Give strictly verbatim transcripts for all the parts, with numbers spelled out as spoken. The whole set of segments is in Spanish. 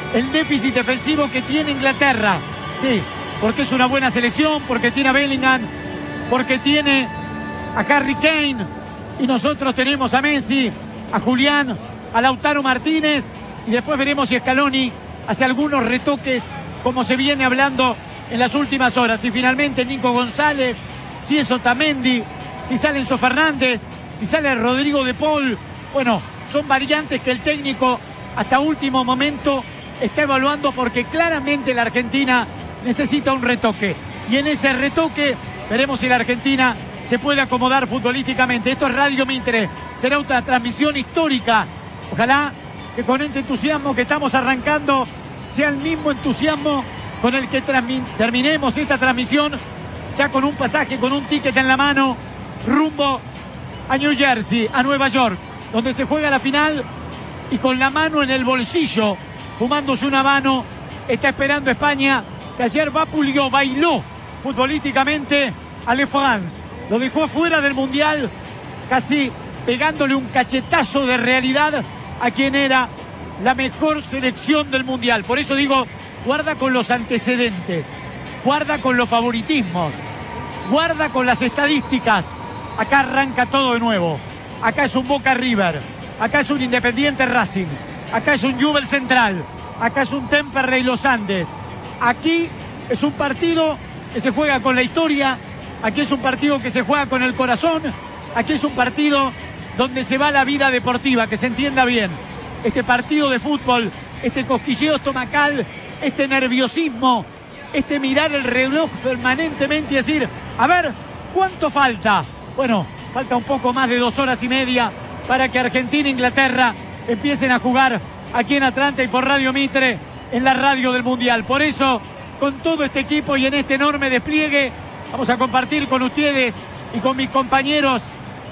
el déficit defensivo que tiene Inglaterra. Sí, porque es una buena selección, porque tiene a Bellingham, porque tiene a Harry Kane, y nosotros tenemos a Messi, a Julián, a Lautaro Martínez, y después veremos si Scaloni hace algunos retoques, como se viene hablando en las últimas horas. Y finalmente Nico González, si es Otamendi, si sale Enzo Fernández, si sale Rodrigo de Paul. Bueno, son variantes que el técnico hasta último momento está evaluando, porque claramente la Argentina necesita un retoque. Y en ese retoque veremos si la Argentina se puede acomodar futbolísticamente. Esto es Radio Mitre, será otra transmisión histórica. Ojalá que con este entusiasmo que estamos arrancando sea el mismo entusiasmo con el que terminemos esta transmisión, ya con un pasaje, con un ticket en la mano, rumbo a New Jersey, a Nueva York, donde se juega la final, y con la mano en el bolsillo, fumándose una mano, está esperando España, que ayer vapuleó, bailó futbolísticamente a Le France. Lo dejó fuera del Mundial, casi pegándole un cachetazo de realidad a quien era la mejor selección del Mundial. Por eso digo, guarda con los antecedentes, guarda con los favoritismos, guarda con las estadísticas. Acá arranca todo de nuevo. Acá es un Boca River, acá es un Independiente Racing, acá es un Newell's Central, acá es un Temperley Los Andes. Aquí es un partido que se juega con la historia, aquí es un partido que se juega con el corazón, aquí es un partido donde se va la vida deportiva, que se entienda bien. Este partido de fútbol, este cosquilleo estomacal, este nerviosismo, este mirar el reloj permanentemente y decir, a ver, ¿cuánto falta? Bueno, falta un poco más de dos horas y media para que Argentina e Inglaterra empiecen a jugar aquí en Atlanta y por Radio Mitre, en la radio del Mundial. Por eso, con todo este equipo y en este enorme despliegue, vamos a compartir con ustedes y con mis compañeros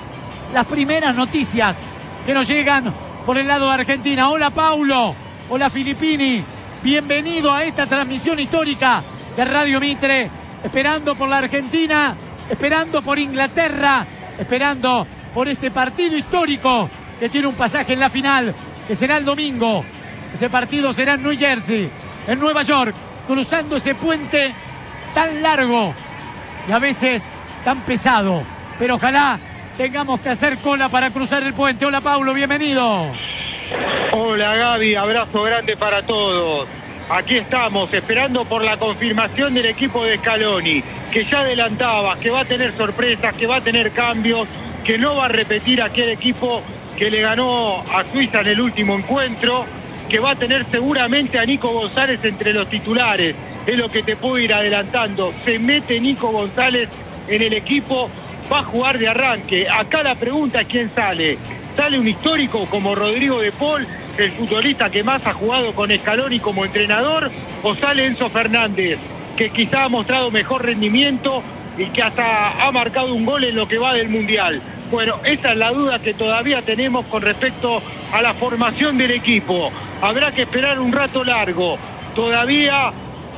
las primeras noticias que nos llegan por el lado de Argentina. Hola Paulo, hola Filippini, bienvenido a esta transmisión histórica de Radio Mitre, esperando por la Argentina, esperando por Inglaterra, esperando por este partido histórico que tiene un pasaje en la final, que será el domingo. Ese partido será en New Jersey, en Nueva York, cruzando ese puente tan largo y a veces tan pesado, pero ojalá tengamos que hacer cola para cruzar el puente. Hola Paulo, bienvenido. Hola Gaby, abrazo grande para todos. Aquí estamos esperando por la confirmación del equipo de Scaloni, que ya adelantaba que va a tener sorpresas, que va a tener cambios, que no va a repetir aquel equipo que le ganó a Suiza en el último encuentro, que va a tener seguramente a Nico González entre los titulares. Es lo que te puedo ir adelantando. Se mete Nico González en el equipo, va a jugar de arranque. Acá la pregunta es quién sale. ¿Sale un histórico como Rodrigo de Paul, el futbolista que más ha jugado con Scaloni como entrenador, o sale Enzo Fernández, que quizá ha mostrado mejor rendimiento y que hasta ha marcado un gol en lo que va del Mundial? Bueno, esa es la duda que todavía tenemos con respecto a la formación del equipo. Habrá que esperar un rato largo. Todavía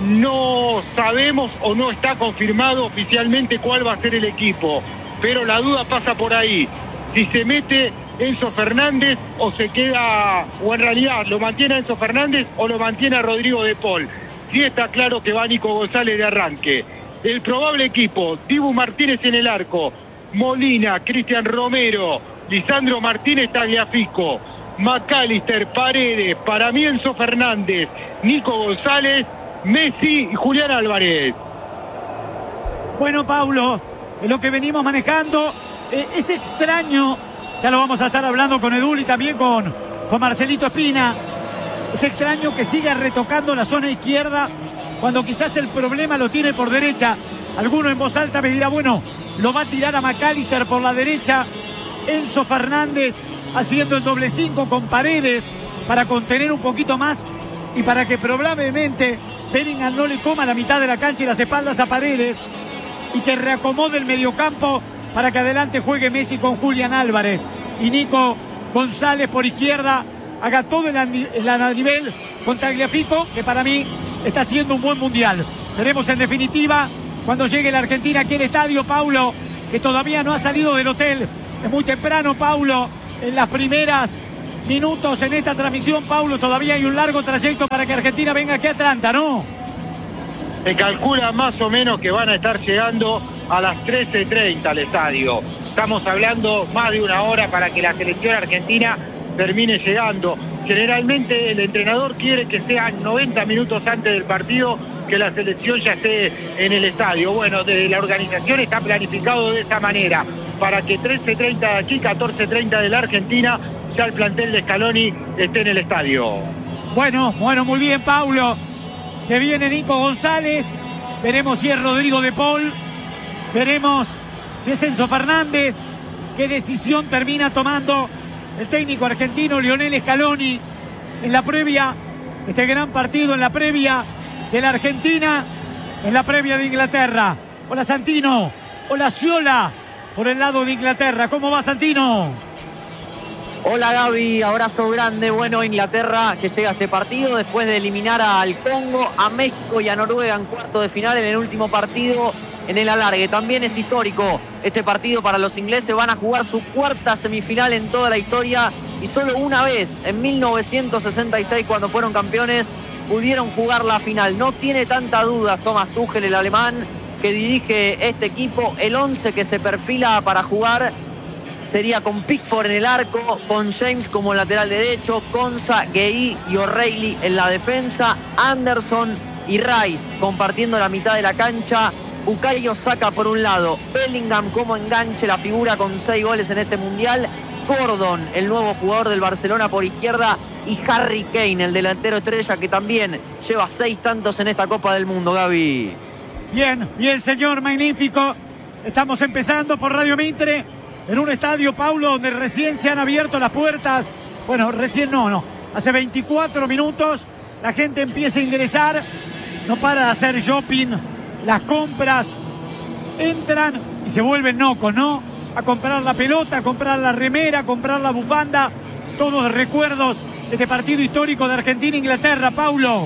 no sabemos o no está confirmado oficialmente cuál va a ser el equipo, pero la duda pasa por ahí. Si se mete Enzo Fernández o se queda, o en realidad lo mantiene a Enzo Fernández o lo mantiene a Rodrigo de Paul. Sí está claro que va Nico González de arranque. El probable equipo: Dibu Martínez en el arco, Molina, Cristian Romero, Lisandro Martínez, Tagliafico, McAllister, Paredes, para mí Enzo Fernández, Nico González, Messi y Julián Álvarez. Bueno, Paulo, es lo que venimos manejando. Eh, es extraño, ya lo vamos a estar hablando con Edul y también con, con Marcelito Espina. Es extraño que siga retocando la zona izquierda cuando quizás el problema lo tiene por derecha. Alguno en voz alta me dirá, bueno, lo va a tirar a McAllister por la derecha. Enzo Fernández haciendo el doble cinco con Paredes para contener un poquito más y para que probablemente Bellingham no le coma la mitad de la cancha y las espaldas a Paredes, y que reacomode el mediocampo para que adelante juegue Messi con Julián Álvarez y Nico González por izquierda haga todo el, el a nivel con Tagliafico, que para mí está haciendo un buen mundial. Veremos en definitiva cuando llegue la Argentina aquí al estadio, Paulo, que todavía no ha salido del hotel. Es muy temprano, Paulo, en las primeras minutos en esta transmisión, Paulo. Todavía hay un largo trayecto para que Argentina venga aquí a Atlanta, ¿no? Se calcula más o menos que van a estar llegando a las trece treinta al estadio. Estamos hablando más de una hora para que la selección argentina termine llegando. Generalmente el entrenador quiere que sean noventa minutos antes del partido que la selección ya esté en el estadio. Bueno, desde la organización está planificado de esa manera, para que trece treinta de aquí, catorce treinta de la Argentina, ya el plantel de Scaloni esté en el estadio. Bueno, bueno, muy bien, Paulo. Se viene Nico González, veremos si es Rodrigo de Paul, veremos si es Enzo Fernández, qué decisión termina tomando el técnico argentino Lionel Scaloni en la previa, este gran partido en la previa de la Argentina, en la previa de Inglaterra. Hola Santino, hola Sciola, por el lado de Inglaterra. ¿Cómo va Santino? Hola Gaby, abrazo grande. Bueno, Inglaterra que llega a este partido después de eliminar al Congo, a México y a Noruega en cuarto de final en el último partido en el alargue. También es histórico este partido para los ingleses. Van a jugar su cuarta semifinal en toda la historia y solo una vez, en mil novecientos sesenta y seis, cuando fueron campeones, pudieron jugar la final. No tiene tanta duda Thomas Tuchel, el alemán que dirige este equipo. El once que se perfila para jugar sería con Pickford en el arco, con James como lateral derecho, Konsa, Gueye y O'Reilly en la defensa, Anderson y Rice compartiendo la mitad de la cancha, Bukayo Saka por un lado, Bellingham como enganche, la figura con seis goles en este mundial, Gordon, el nuevo jugador del Barcelona por izquierda, y Harry Kane, el delantero estrella que también lleva seis tantos en esta Copa del Mundo, Gaby. Bien, bien señor, magnífico. Estamos empezando por Radio Mitre, en un estadio, Paulo, donde recién se han abierto las puertas. Bueno, recién no, no. Hace veinticuatro minutos la gente empieza a ingresar. No para de hacer shopping, las compras. Entran y se vuelven locos, ¿no? A comprar la pelota, a comprar la remera, a comprar la bufanda. Todos recuerdos de este partido histórico de Argentina-Inglaterra, Paulo.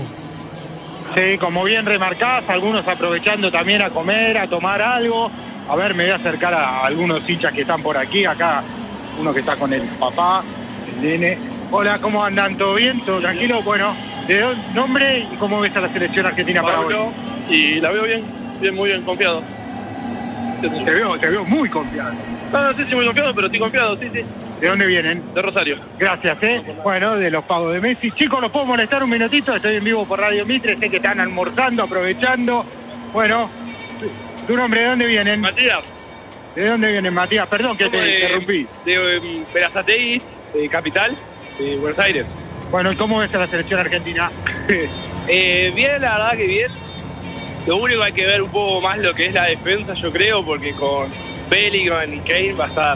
Sí, como bien remarcás, algunos aprovechando también a comer, a tomar algo. A ver, me voy a acercar a algunos hinchas que están por aquí. Acá uno que está con el papá, el nene. Hola, ¿cómo andan? ¿Todo bien? ¿Todo tranquilo? Bueno, ¿de dónde, nombre y cómo ves a la selección argentina para hoy? Y la veo bien, bien, muy bien, confiado. Te veo, te veo muy confiado. No, no sé si muy confiado, pero estoy confiado, sí, sí. ¿De dónde vienen? De Rosario. Gracias, ¿eh? Bueno, de los pagos de Messi. Chicos, ¿los puedo molestar un minutito? Estoy en vivo por Radio Mitre, sé que están almorzando, aprovechando. Bueno, ¿tu nombre de dónde vienen? Matías. ¿De dónde vienen, Matías? Perdón que te de, interrumpí. De um, Berazategui, de Capital, de Buenos Aires. Bueno, ¿y cómo ves a la selección argentina? eh, bien, la verdad que bien. Lo único que hay que ver un poco más lo que es la defensa, yo creo, porque con Bellingham y Kane va a estar,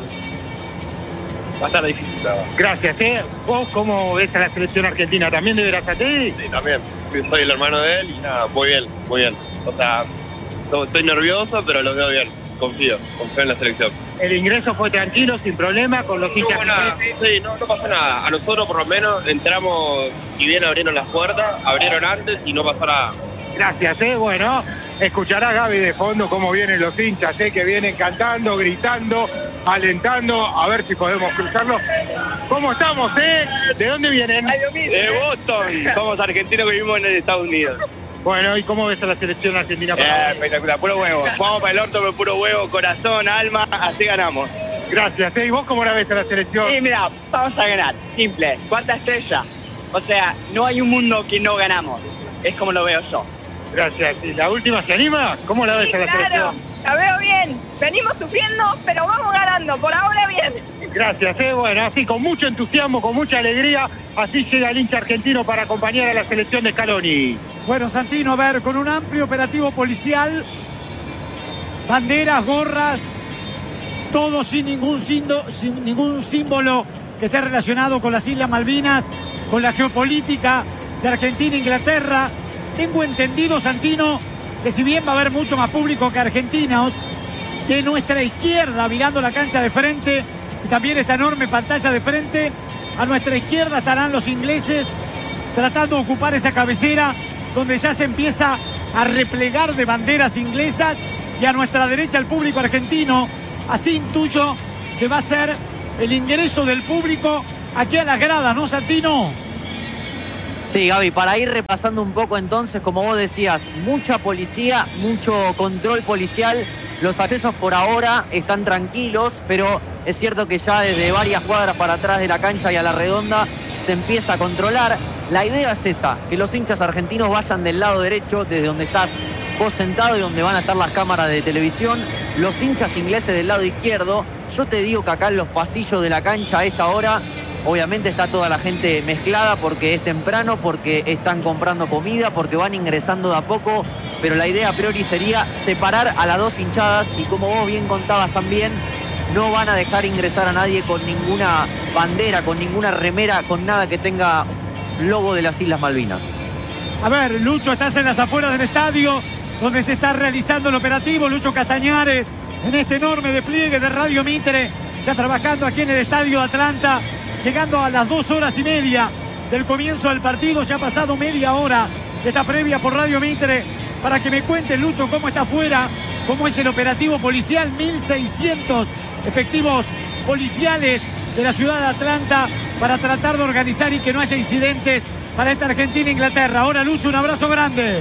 va a estar difícil. Gracias, ¿eh? ¿Vos cómo ves a la selección argentina? ¿También de Berazategui? Sí, también. Soy el hermano de él y nada, muy bien, muy bien. O sea, estoy nervioso, pero lo veo bien. Confío, confío en la selección. ¿El ingreso fue tranquilo, sin problema, con los hinchas? No, nada, sí, no, no pasó nada. A nosotros, por lo menos, entramos y bien abrieron las puertas, abrieron antes y no pasó nada. Gracias, ¿eh? Bueno, escuchará Gaby de fondo cómo vienen los hinchas, ¿eh? Que vienen cantando, gritando, alentando. A ver si podemos cruzarlo. ¿Cómo estamos, eh? ¿De dónde vienen? De Boston. Somos argentinos que vivimos en Estados Unidos. Bueno, ¿y cómo ves a la selección argentina? Eh, espectacular, puro huevo. Vamos para el orto, pero puro huevo, corazón, alma, así ganamos. Gracias, ¿eh? ¿Y vos cómo la ves a la selección? Sí, mira, vamos a ganar. Simple. ¿Cuánta estrella? O sea, no hay un mundo que no ganamos. Es como lo veo yo. Gracias. ¿Y la última se anima? ¿Cómo la ves Sí, a la claro, selección? la veo bien. Venimos sufriendo, pero vamos ganando. Por ahora bien. Gracias, ¿eh? Bueno, así con mucho entusiasmo, con mucha alegría, así llega el hincha argentino para acompañar a la selección de Scaloni. Bueno, Santino, a ver, con un amplio operativo policial, banderas, gorras, todo sin ningún, sindo, sin ningún símbolo que esté relacionado con las Islas Malvinas, con la geopolítica de Argentina e Inglaterra. Tengo entendido, Santino, que si bien va a haber mucho más público que argentinos, de nuestra izquierda, mirando la cancha de frente, y también esta enorme pantalla de frente, a nuestra izquierda estarán los ingleses tratando de ocupar esa cabecera donde ya se empieza a replegar de banderas inglesas, y a nuestra derecha el público argentino. Así intuyo que va a ser el ingreso del público aquí a las gradas, ¿no, Santino? Sí, Gaby, para ir repasando un poco entonces, como vos decías, mucha policía, mucho control policial. Los accesos por ahora están tranquilos, pero es cierto que ya desde varias cuadras para atrás de la cancha y a la redonda se empieza a controlar. La idea es esa, que los hinchas argentinos vayan del lado derecho, desde donde estás vos sentado y donde van a estar las cámaras de televisión. Los hinchas ingleses del lado izquierdo. Yo te digo que acá en los pasillos de la cancha a esta hora, obviamente está toda la gente mezclada porque es temprano, porque están comprando comida, porque van ingresando de a poco, pero la idea a priori sería separar a las dos hinchadas y, como vos bien contabas también, no van a dejar ingresar a nadie con ninguna bandera, con ninguna remera, con nada que tenga logo de las Islas Malvinas. A ver, Lucho, estás en las afueras del estadio donde se está realizando el operativo. Lucho Castañares, en este enorme despliegue de Radio Mitre, ya trabajando aquí en el estadio de Atlanta, llegando a las dos horas y media del comienzo del partido. Ya ha pasado media hora de esta previa por Radio Mitre, para que me cuentes, Lucho, cómo está afuera, cómo es el operativo policial. mil seiscientos efectivos policiales de la ciudad de Atlanta para tratar de organizar y que no haya incidentes para esta Argentina-Inglaterra. Ahora, Lucho, un abrazo grande.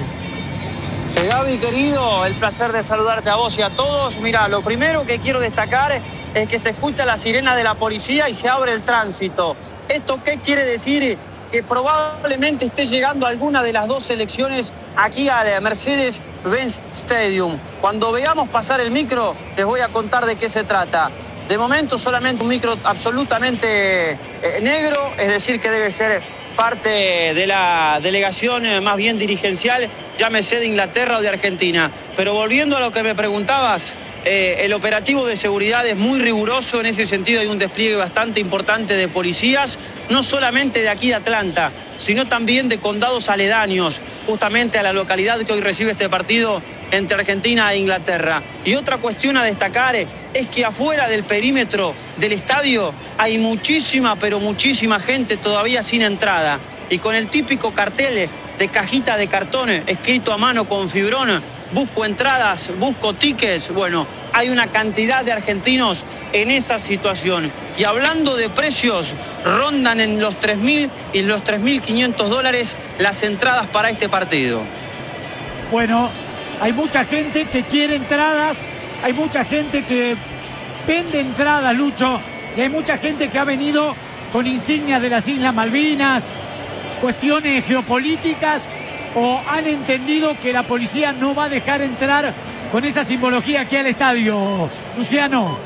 Eh, Gaby, querido, el placer de saludarte a vos y a todos. Mira, lo primero que quiero destacar es que se escucha la sirena de la policía y se abre el tránsito. ¿Esto qué quiere decir? Que probablemente esté llegando alguna de las dos selecciones aquí al Mercedes-Benz Stadium. Cuando veamos pasar el micro, les voy a contar de qué se trata. De momento solamente un micro absolutamente eh, negro, es decir, que debe ser parte de la delegación eh, más bien dirigencial, llámese de Inglaterra o de Argentina. Pero volviendo a lo que me preguntabas, eh, el operativo de seguridad es muy riguroso. En ese sentido hay un despliegue bastante importante de policías, no solamente de aquí de Atlanta, sino también de condados aledaños, justamente a la localidad que hoy recibe este partido entre Argentina e Inglaterra. Y otra cuestión a destacar es que afuera del perímetro del estadio hay muchísima, pero muchísima gente todavía sin entrada. Y con el típico cartel de cajita de cartón escrito a mano con fibrón, busco entradas, busco tickets. Bueno, hay una cantidad de argentinos en esa situación. Y hablando de precios, rondan en los tres mil y los tres mil quinientos dólares las entradas para este partido. Bueno, hay mucha gente que quiere entradas, hay mucha gente que vende entradas, Lucho, y hay mucha gente que ha venido con insignias de las Islas Malvinas, cuestiones geopolíticas, o han entendido que la policía no va a dejar entrar con esa simbología aquí al estadio, Luciano.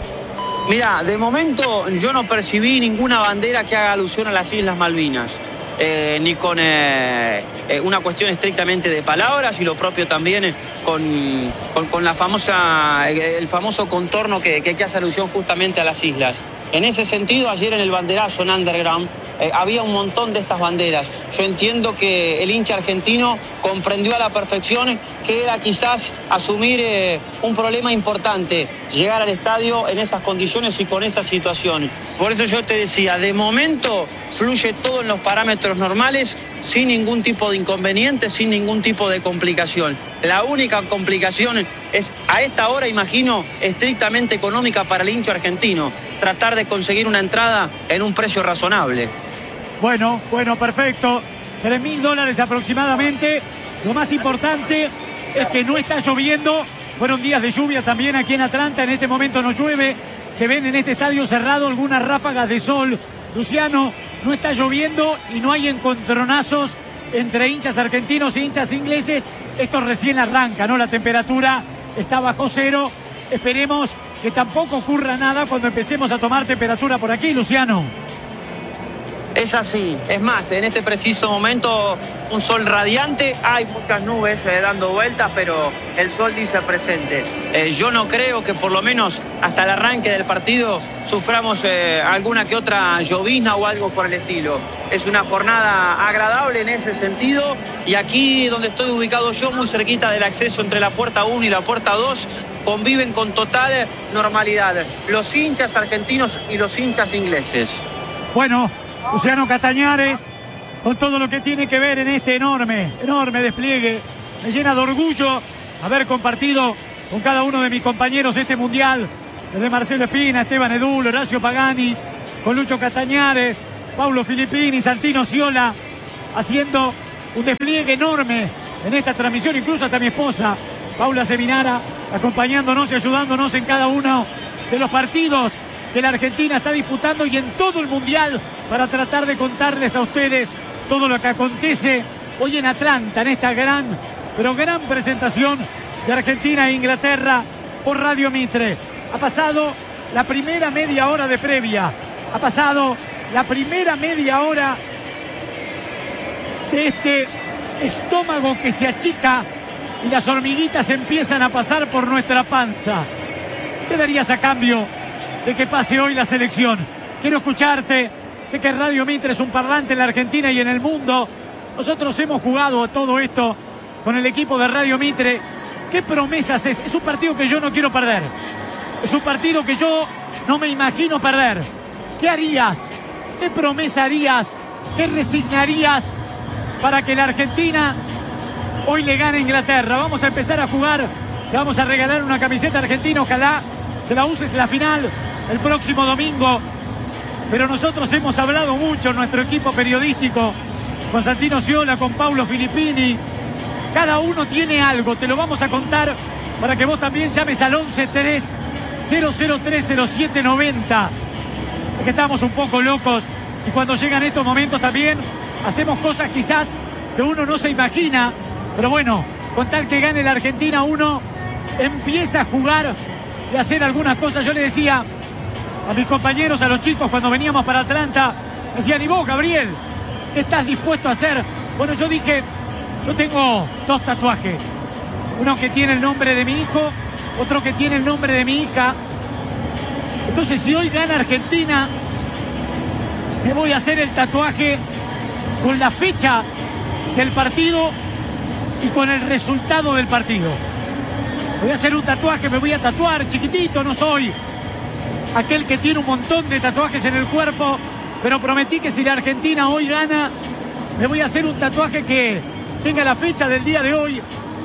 Mira, de momento yo no percibí ninguna bandera que haga alusión a las Islas Malvinas. Eh, ni con eh, eh, una cuestión estrictamente de palabras, y lo propio también con, con, con la famosa, el famoso contorno que, que, que hace alusión justamente a las islas. En ese sentido, ayer en el banderazo en Underground eh, había un montón de estas banderas. Yo entiendo que el hincha argentino comprendió a la perfección que era quizás asumir eh, un problema importante, llegar al estadio en esas condiciones y con esa situación. Por eso yo te decía, de momento fluye todo en los parámetros normales, sin ningún tipo de inconveniente, sin ningún tipo de complicación. La única complicación es, a esta hora, imagino, estrictamente económica para el hincha argentino, tratar de conseguir una entrada en un precio razonable. Bueno, bueno, perfecto. tres mil dólares aproximadamente. Lo más importante es que no está lloviendo. Fueron días de lluvia también aquí en Atlanta. En este momento no llueve. Se ven en este estadio cerrado algunas ráfagas de sol. Luciano, no está lloviendo y no hay encontronazos entre hinchas argentinos e hinchas ingleses. Esto recién arranca, ¿no? La temperatura está bajo cero. Esperemos que tampoco ocurra nada cuando empecemos a tomar temperatura por aquí, Luciano. Es así, es más, en este preciso momento un sol radiante, hay muchas nubes eh, dando vueltas, pero el sol dice presente. Eh, yo no creo que por lo menos hasta el arranque del partido suframos eh, alguna que otra llovizna o algo por el estilo. Es una jornada agradable en ese sentido, y aquí donde estoy ubicado yo, muy cerquita del acceso entre la puerta uno y la puerta dos, conviven con total normalidad los hinchas argentinos y los hinchas ingleses. Bueno, Luciano Castañares, con todo lo que tiene que ver en este enorme, enorme despliegue. Me llena de orgullo haber compartido con cada uno de mis compañeros este mundial, desde Marcelo Espina, Esteban Edul, Horacio Pagani, con Lucho Castañares, Paulo Filippini, Santino Sciola, haciendo un despliegue enorme en esta transmisión, incluso hasta mi esposa, Paula Seminara, acompañándonos y ayudándonos en cada uno de los partidos que la Argentina está disputando y en todo el Mundial, para tratar de contarles a ustedes todo lo que acontece hoy en Atlanta, en esta gran, pero gran presentación de Argentina e Inglaterra por Radio Mitre. Ha pasado la primera media hora de previa, ha pasado la primera media hora de este estómago que se achica y las hormiguitas empiezan a pasar por nuestra panza. ¿Qué darías a cambio de que pase hoy la selección? Quiero escucharte. Sé que Radio Mitre es un parlante en la Argentina y en el mundo. Nosotros hemos jugado a todo esto con el equipo de Radio Mitre. ¿Qué promesas es? Es un partido que yo no quiero perder. Es un partido que yo no me imagino perder. ¿Qué harías? ¿Qué promesa harías? ¿Qué resignarías para que la Argentina hoy le gane a Inglaterra? Vamos a empezar a jugar. Te vamos a regalar una camiseta argentina. Ojalá te la uses en la final el próximo domingo. Pero nosotros hemos hablado mucho en nuestro equipo periodístico, con Santino Sciola, con Paulo Filippini. Cada uno tiene algo, te lo vamos a contar para que vos también llames al once tres cero cero tres cero siete noventa. Porque estamos un poco locos y cuando llegan estos momentos también hacemos cosas quizás que uno no se imagina. Pero bueno, con tal que gane la Argentina, uno empieza a jugar y a hacer algunas cosas. Yo le decía a mis compañeros, a los chicos, cuando veníamos para Atlanta, decían: ¿y vos, Gabriel, qué estás dispuesto a hacer? Bueno, yo dije, yo tengo dos tatuajes. Uno que tiene el nombre de mi hijo, otro que tiene el nombre de mi hija. Entonces, si hoy gana Argentina, me voy a hacer el tatuaje con la fecha del partido y con el resultado del partido. Voy a hacer un tatuaje, me voy a tatuar chiquitito, no soy aquel que tiene un montón de tatuajes en el cuerpo, pero prometí que si la Argentina hoy gana, me voy a hacer un tatuaje que tenga la fecha del día de hoy,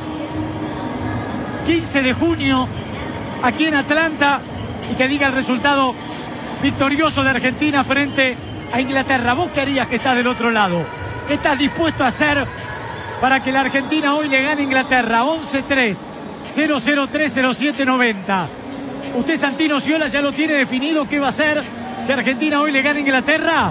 quince de junio, aquí en Atlanta, y que diga el resultado victorioso de Argentina frente a Inglaterra. ¿Vos qué harías que estás del otro lado? ¿Qué estás dispuesto a hacer para que la Argentina hoy le gane a Inglaterra? once tres cero cero tres cero siete noventa. ¿Usted, Santino Sciola, ya lo tiene definido qué va a hacer si Argentina hoy le gana a Inglaterra?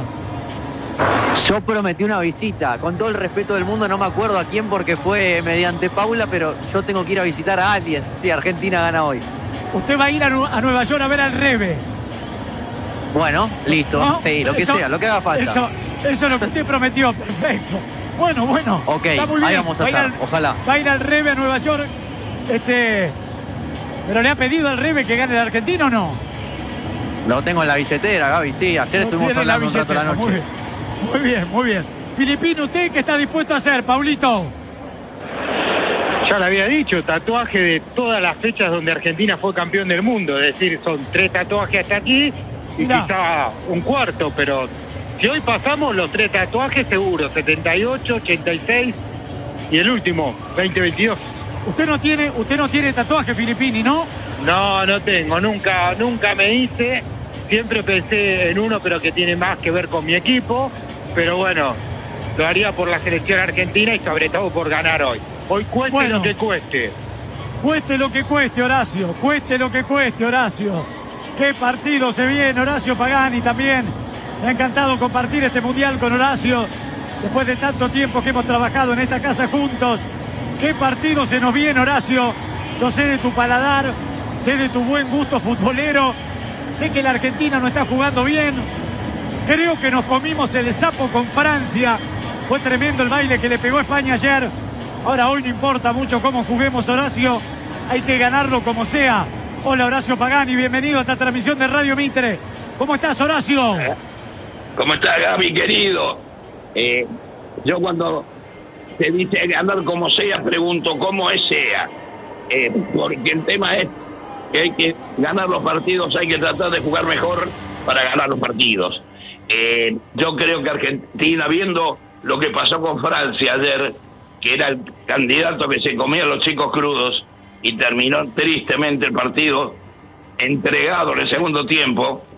Yo prometí una visita, con todo el respeto del mundo, no me acuerdo a quién porque fue mediante Paula, pero yo tengo que ir a visitar a alguien si Argentina gana hoy. Usted va a ir a, a Nueva York a ver al Rebe. Bueno, listo, ¿no? Sí, lo que eso, sea, lo que haga falta. Eso, eso es lo que usted prometió, perfecto. Bueno, bueno, ok, está muy bien. Ahí vamos a va estar, al, ojalá. Va a ir al Rebe a Nueva York, este, pero le ha pedido al Rebe que gane el argentino o no. Lo tengo en la billetera, Gaby, sí, ayer Lo estuvimos hablando un rato la noche. Muy bien, muy bien, muy bien. Filippini, ¿usted qué está dispuesto a hacer, Paulito? Ya lo había dicho, tatuaje de todas las fechas donde Argentina fue campeón del mundo, es decir, son tres tatuajes hasta aquí y Mirá. quizá un cuarto, pero si hoy pasamos los tres tatuajes seguro, setenta y ocho, ochenta y seis y el último, veinte veintidós. Usted no tiene, usted no tiene tatuaje, Filippini, ¿no? No, no tengo, nunca, nunca me hice, siempre pensé en uno, pero que tiene más que ver con mi equipo, pero bueno, lo haría por la selección argentina y sobre todo por ganar hoy. Hoy cueste Bueno. lo que cueste. Cueste lo que cueste, Horacio. Cueste lo que cueste, Horacio. Qué partido se viene, Horacio Pagani también. Me ha encantado compartir este mundial con Horacio. Después de tanto tiempo que hemos trabajado en esta casa juntos. Qué partido se nos viene, Horacio. Yo sé de tu paladar, sé de tu buen gusto futbolero. Sé que la Argentina no está jugando bien. Creo que nos comimos el sapo con Francia. Fue tremendo el baile que le pegó a España ayer. Ahora hoy no importa mucho cómo juguemos, Horacio. Hay que ganarlo como sea. Hola, Horacio Pagani, bienvenido a esta transmisión de Radio Mitre. ¿Cómo estás, Horacio? ¿Cómo estás, Gaby, querido? Eh, yo cuando te dice ganar como sea, pregunto cómo es sea. Eh, porque el tema es que hay que ganar los partidos, hay que tratar de jugar mejor para ganar los partidos. Eh, yo creo que Argentina, viendo lo que pasó con Francia ayer, que era el candidato que se comía a los chicos crudos y terminó tristemente el partido entregado en el segundo tiempo,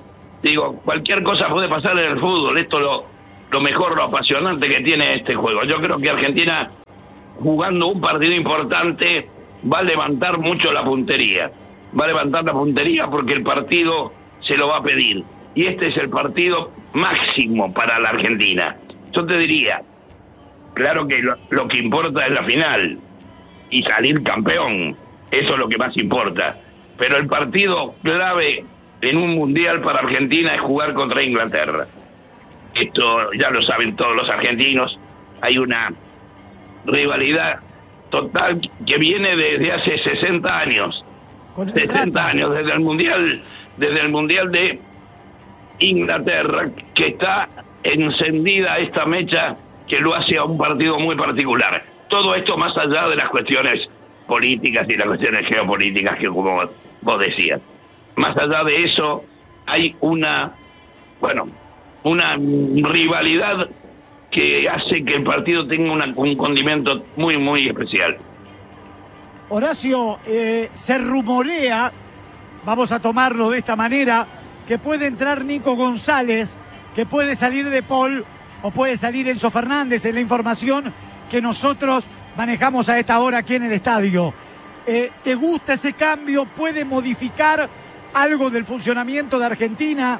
digo, cualquier cosa puede pasar en el fútbol. Esto es lo, lo mejor, lo apasionante que tiene este juego. Yo creo que Argentina, jugando un partido importante, va a levantar mucho la puntería. Va a levantar la puntería porque el partido se lo va a pedir. Y este es el partido máximo para la Argentina. Yo te diría, claro que lo, lo que importa es la final y salir campeón. Eso es lo que más importa. Pero el partido clave en un mundial para Argentina es jugar contra Inglaterra. Esto ya lo saben todos los argentinos. Hay una rivalidad total que viene desde hace sesenta años. sesenta años, desde el mundial, desde el mundial de Inglaterra, que está encendida esta mecha que lo hace a un partido muy particular. Todo esto más allá de las cuestiones políticas y las cuestiones geopolíticas que, como vos decías, más allá de eso hay una, bueno, una rivalidad que hace que el partido tenga una, un condimento muy, muy especial. Horacio, eh, se rumorea, vamos a tomarlo de esta manera, que puede entrar Nico González, que puede salir De Paul o puede salir Enzo Fernández, en la información que nosotros manejamos a esta hora aquí en el estadio. Eh, ¿Te gusta ese cambio? ¿Puede modificar algo del funcionamiento de Argentina?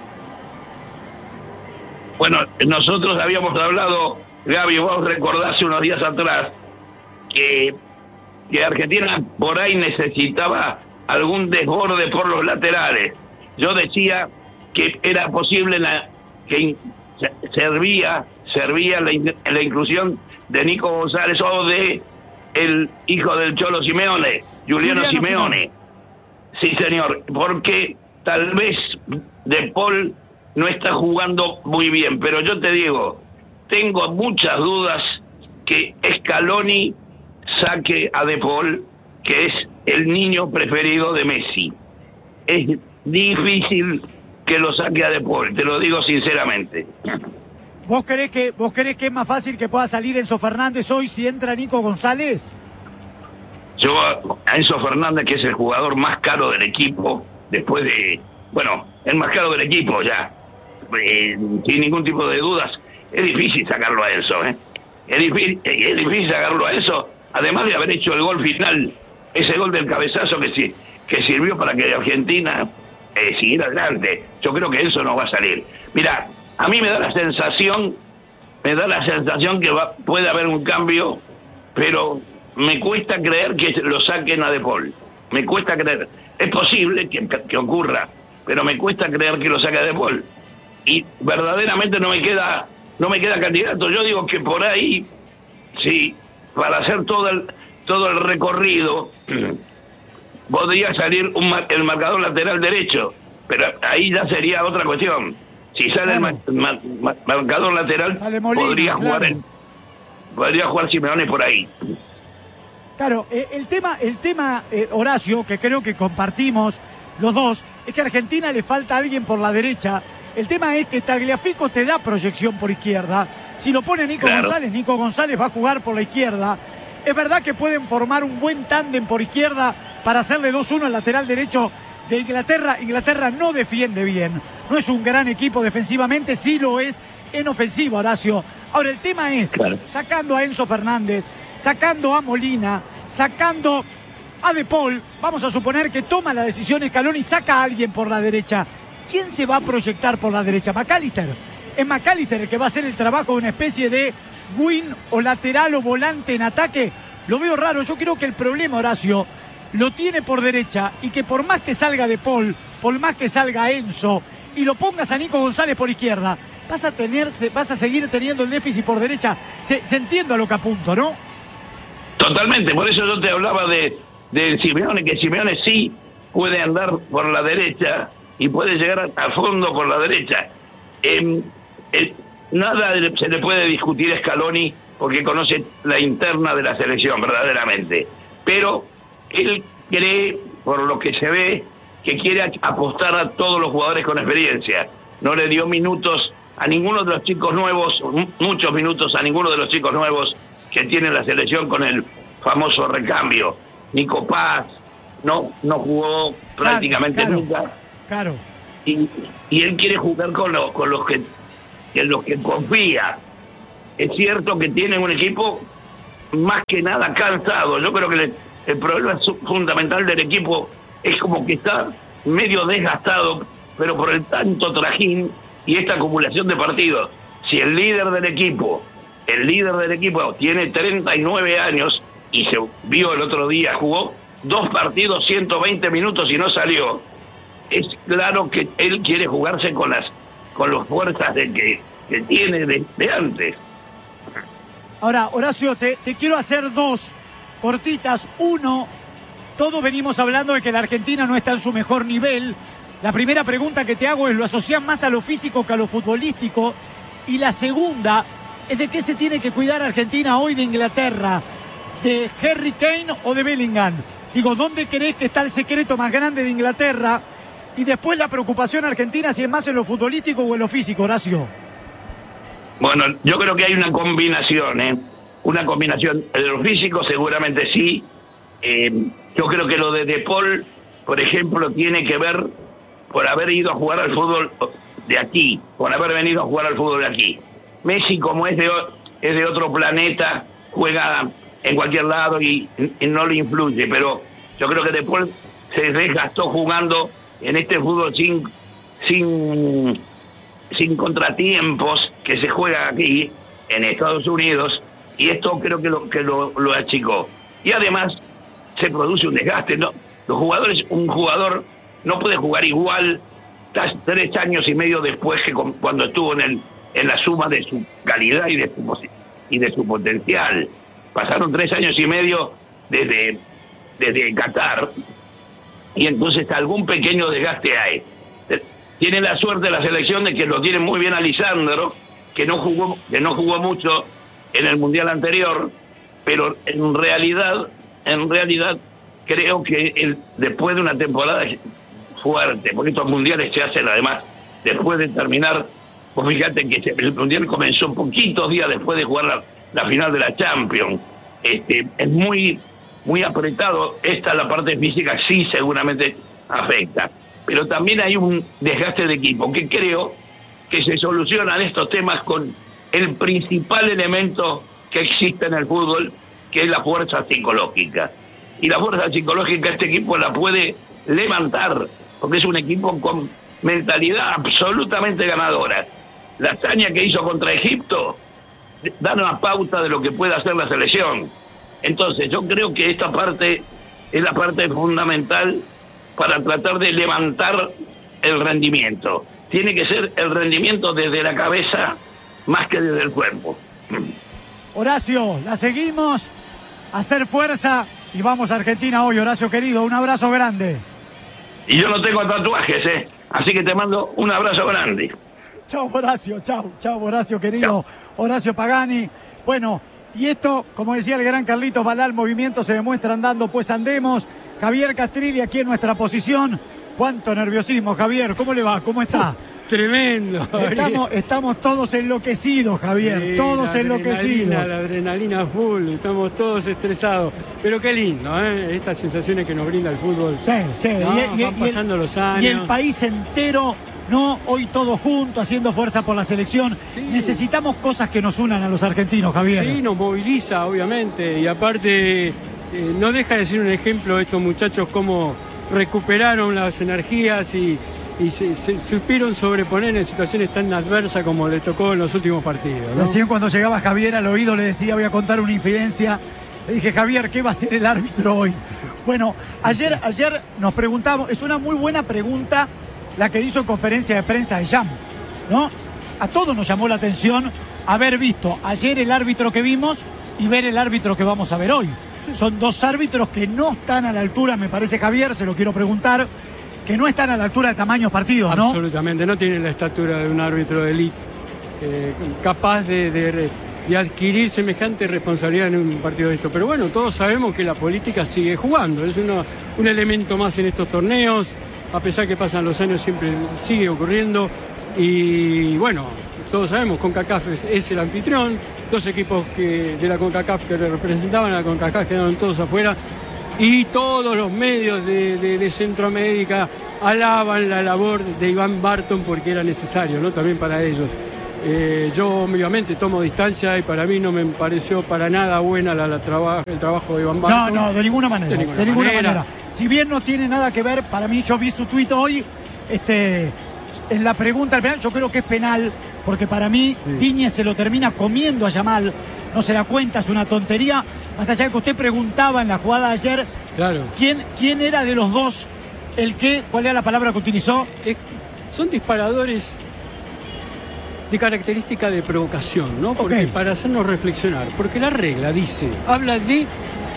Bueno, nosotros habíamos hablado, Gaby, vos recordás unos días atrás, que, que Argentina por ahí necesitaba algún desborde por los laterales. Yo decía que era posible la, que servía, servía la, la inclusión de Nico González o de el hijo del Cholo Simeone, Juliano, Juliano Simeone. Simeone. Sí, señor, porque tal vez De Paul no está jugando muy bien, pero yo te digo, tengo muchas dudas que Scaloni saque a De Paul, que es el niño preferido de Messi. Es difícil que lo saque a De Paul, te lo digo sinceramente. ¿Vos creés que, vos creés que es más fácil que pueda salir Enzo Fernández hoy si entra Nico González? Yo a Enzo Fernández, que es el jugador más caro del equipo, después de, bueno, el más caro del equipo ya, eh, sin ningún tipo de dudas, es difícil sacarlo a Enzo, ¿eh? Es difícil, es difícil sacarlo a Enzo, además de haber hecho el gol final, ese gol del cabezazo que, sí, que sirvió para que Argentina eh, siguiera adelante. Yo creo que Enzo no va a salir. Mira, a mí me da la sensación, me da la sensación que va, puede haber un cambio, pero me cuesta creer que lo saquen a De Paul. Me cuesta creer. Es posible que, que ocurra, pero me cuesta creer que lo saque a De Paul. Y verdaderamente no me queda, no me queda candidato. Yo digo que por ahí, sí, para hacer todo el, todo el recorrido, podría salir un, el marcador lateral derecho, pero ahí ya sería otra cuestión. Si sale claro. el ma, ma, marcador lateral, Molina, podría jugar claro. el, podría jugar Simeone por ahí. Claro, eh, el tema, el tema eh, Horacio, que creo que compartimos los dos, es que a Argentina le falta alguien por la derecha. El tema es que Tagliafico te da proyección por izquierda. Si lo pone Nico claro. González, Nico González va a jugar por la izquierda. Es verdad que pueden formar un buen tándem por izquierda para hacerle dos uno al lateral derecho de Inglaterra. Inglaterra no defiende bien. No es un gran equipo defensivamente, sí lo es en ofensiva, Horacio. Ahora, el tema es, claro. sacando a Enzo Fernández, sacando a Molina, sacando a De Paul, vamos a suponer que toma la decisión Scaloni y saca a alguien por la derecha. ¿Quién se va a proyectar por la derecha? ¿McAllister? ¿Es McAllister el que va a hacer el trabajo de una especie de wing o lateral o volante en ataque? Lo veo raro. Yo creo que el problema, Horacio, lo tiene por derecha y que por más que salga De Paul, por más que salga Enzo y lo pongas a Nico González por izquierda, vas a tener, vas a seguir teniendo el déficit por derecha. Se, se entiende a lo que apunto, ¿no? Totalmente, por eso yo te hablaba de, de Simeone, que Simeone sí puede andar por la derecha y puede llegar a fondo por la derecha. Eh, eh, nada se le puede discutir a Scaloni porque conoce la interna de la selección verdaderamente, pero él cree, por lo que se ve, que quiere apostar a todos los jugadores con experiencia. No le dio minutos a ninguno de los chicos nuevos, muchos minutos a ninguno de los chicos nuevos que tiene la selección con el famoso recambio. Nico Paz no, no jugó prácticamente claro, nunca. Claro. y, y él quiere jugar con, lo, con los que en los que confía. Es cierto que tiene un equipo más que nada cansado. Yo creo que le, el problema fundamental del equipo es como que está medio desgastado, pero por el tanto trajín y esta acumulación de partidos. Si el líder del equipo, el líder del equipo tiene treinta y nueve años y se vio el otro día, jugó dos partidos, ciento veinte minutos y no salió, es claro que él quiere jugarse con las con las fuerzas de que, que tiene de, de antes. Ahora, Horacio, te, te quiero hacer dos cortitas. Uno, todos venimos hablando de que la Argentina no está en su mejor nivel. La primera pregunta que te hago es, ¿lo asocias más a lo físico que a lo futbolístico? Y la segunda es, ¿de qué se tiene que cuidar Argentina hoy de Inglaterra? ¿De Harry Kane o de Bellingham? Digo, ¿dónde crees que está el secreto más grande de Inglaterra? Y después la preocupación argentina, si es más en lo futbolístico o en lo físico, Horacio. Bueno, yo creo que hay una combinación, ¿eh? Una combinación. En lo físico seguramente sí. Eh, yo creo que lo de De Paul, por ejemplo, tiene que ver por haber ido a jugar al fútbol de aquí, por haber venido a jugar al fútbol de aquí. Messi, como es de, es de otro planeta, juega en cualquier lado y, y no le influye, pero yo creo que De Paul se desgastó jugando en este fútbol sin, sin, sin contratiempos que se juega aquí en Estados Unidos, y esto creo que lo, que lo, lo achicó. Y además se produce un desgaste, ¿no? Los jugadores, un jugador no puede jugar igual tres años y medio después que cuando estuvo en el en la suma de su calidad y de su, y de su potencial. Pasaron tres años y medio desde, desde Qatar, y entonces algún pequeño desgaste hay. Tiene la suerte la selección de que lo tiene muy bien a Lisandro, que no jugó, que no jugó mucho en el Mundial anterior, pero en realidad, en realidad creo que él, después de una temporada fuerte, porque estos mundiales se hacen además después de terminar, pues fíjate que el mundial comenzó poquitos días después de jugar la, la final de la Champions. Este, es muy, muy apretado. Esta, la parte física, sí seguramente afecta. Pero también hay un desgaste de equipo, que creo que se solucionan estos temas con el principal elemento que existe en el fútbol, que es la fuerza psicológica. Y la fuerza psicológica este equipo la puede levantar, porque es un equipo con mentalidad absolutamente ganadora. La hazaña que hizo contra Egipto da una pauta de lo que puede hacer la selección. Entonces yo creo que esta parte es la parte fundamental para tratar de levantar el rendimiento. Tiene que ser el rendimiento desde la cabeza más que desde el cuerpo. Horacio, la seguimos, hacer fuerza y vamos a Argentina hoy, Horacio querido, un abrazo grande. Y yo no tengo tatuajes, ¿eh? Así que te mando un abrazo grande. Chao, Horacio, chao, chao, Horacio querido, chau. Horacio Pagani. Bueno, y esto, como decía el gran Carlitos Balá, el movimiento se demuestra andando, pues andemos. Javier Castrilli aquí en nuestra posición. Cuánto nerviosismo, Javier, ¿cómo le va? ¿Cómo está? Tremendo. Estamos, estamos todos enloquecidos, Javier, sí, todos la enloquecidos. Adrenalina, la adrenalina full, estamos todos estresados. Pero qué lindo, ¿eh? Estas sensaciones que nos brinda el fútbol. Sí, sí. ¿No? Y, y, Van pasando y el, los años. Y el país entero, ¿no? Hoy todos juntos, haciendo fuerza por la selección. Sí. Necesitamos cosas que nos unan a los argentinos, Javier. Sí, nos moviliza, obviamente. Y aparte, eh, no deja de ser un ejemplo estos muchachos cómo recuperaron las energías y... y se, se supieron sobreponer en situaciones tan adversas como les tocó en los últimos partidos, ¿no? Recién cuando llegaba Javier al oído le decía, voy a contar una infidencia. Le dije, Javier, ¿qué va a hacer el árbitro hoy? Bueno, ayer, ayer nos preguntamos, es una muy buena pregunta la que hizo en conferencia de prensa de Jam, ¿no? A todos nos llamó la atención haber visto ayer el árbitro que vimos y ver el árbitro que vamos a ver hoy. Sí. Son dos árbitros que no están a la altura, me parece, Javier, se lo quiero preguntar, que no están a la altura de tamaños partidos, ¿no? Absolutamente, no tienen la estatura de un árbitro de élite, eh, capaz de, de, de adquirir semejante responsabilidad en un partido de esto. Pero bueno, todos sabemos que la política sigue jugando, es uno, un elemento más en estos torneos, a pesar que pasan los años siempre sigue ocurriendo. Y bueno, todos sabemos, CONCACAF es, es el anfitrión, dos equipos que, de la CONCACAF que representaban a la CONCACAF quedaron todos afuera. Y todos los medios de, de, de Centroamérica alaban la labor de Iván Barton porque era necesario, ¿no? También para ellos. Eh, yo obviamente tomo distancia y para mí no me pareció para nada buena la, la traba, el trabajo de Iván Barton. No, no, de ninguna manera. De ninguna, de ninguna manera. manera. Si bien no tiene nada que ver, para mí, yo vi su tuit hoy, este, en la pregunta al penal, yo creo que es penal, porque para mí Sí. Digne se lo termina comiendo a Yamal, no se da cuenta, es una tontería. Más allá de que usted preguntaba en la jugada de ayer, Claro. ¿quién, quién era de los dos el que, cuál era la palabra que utilizó? Es- son disparadores de característica de provocación, ¿no? Porque Ok. para hacernos reflexionar, porque la regla dice, habla de,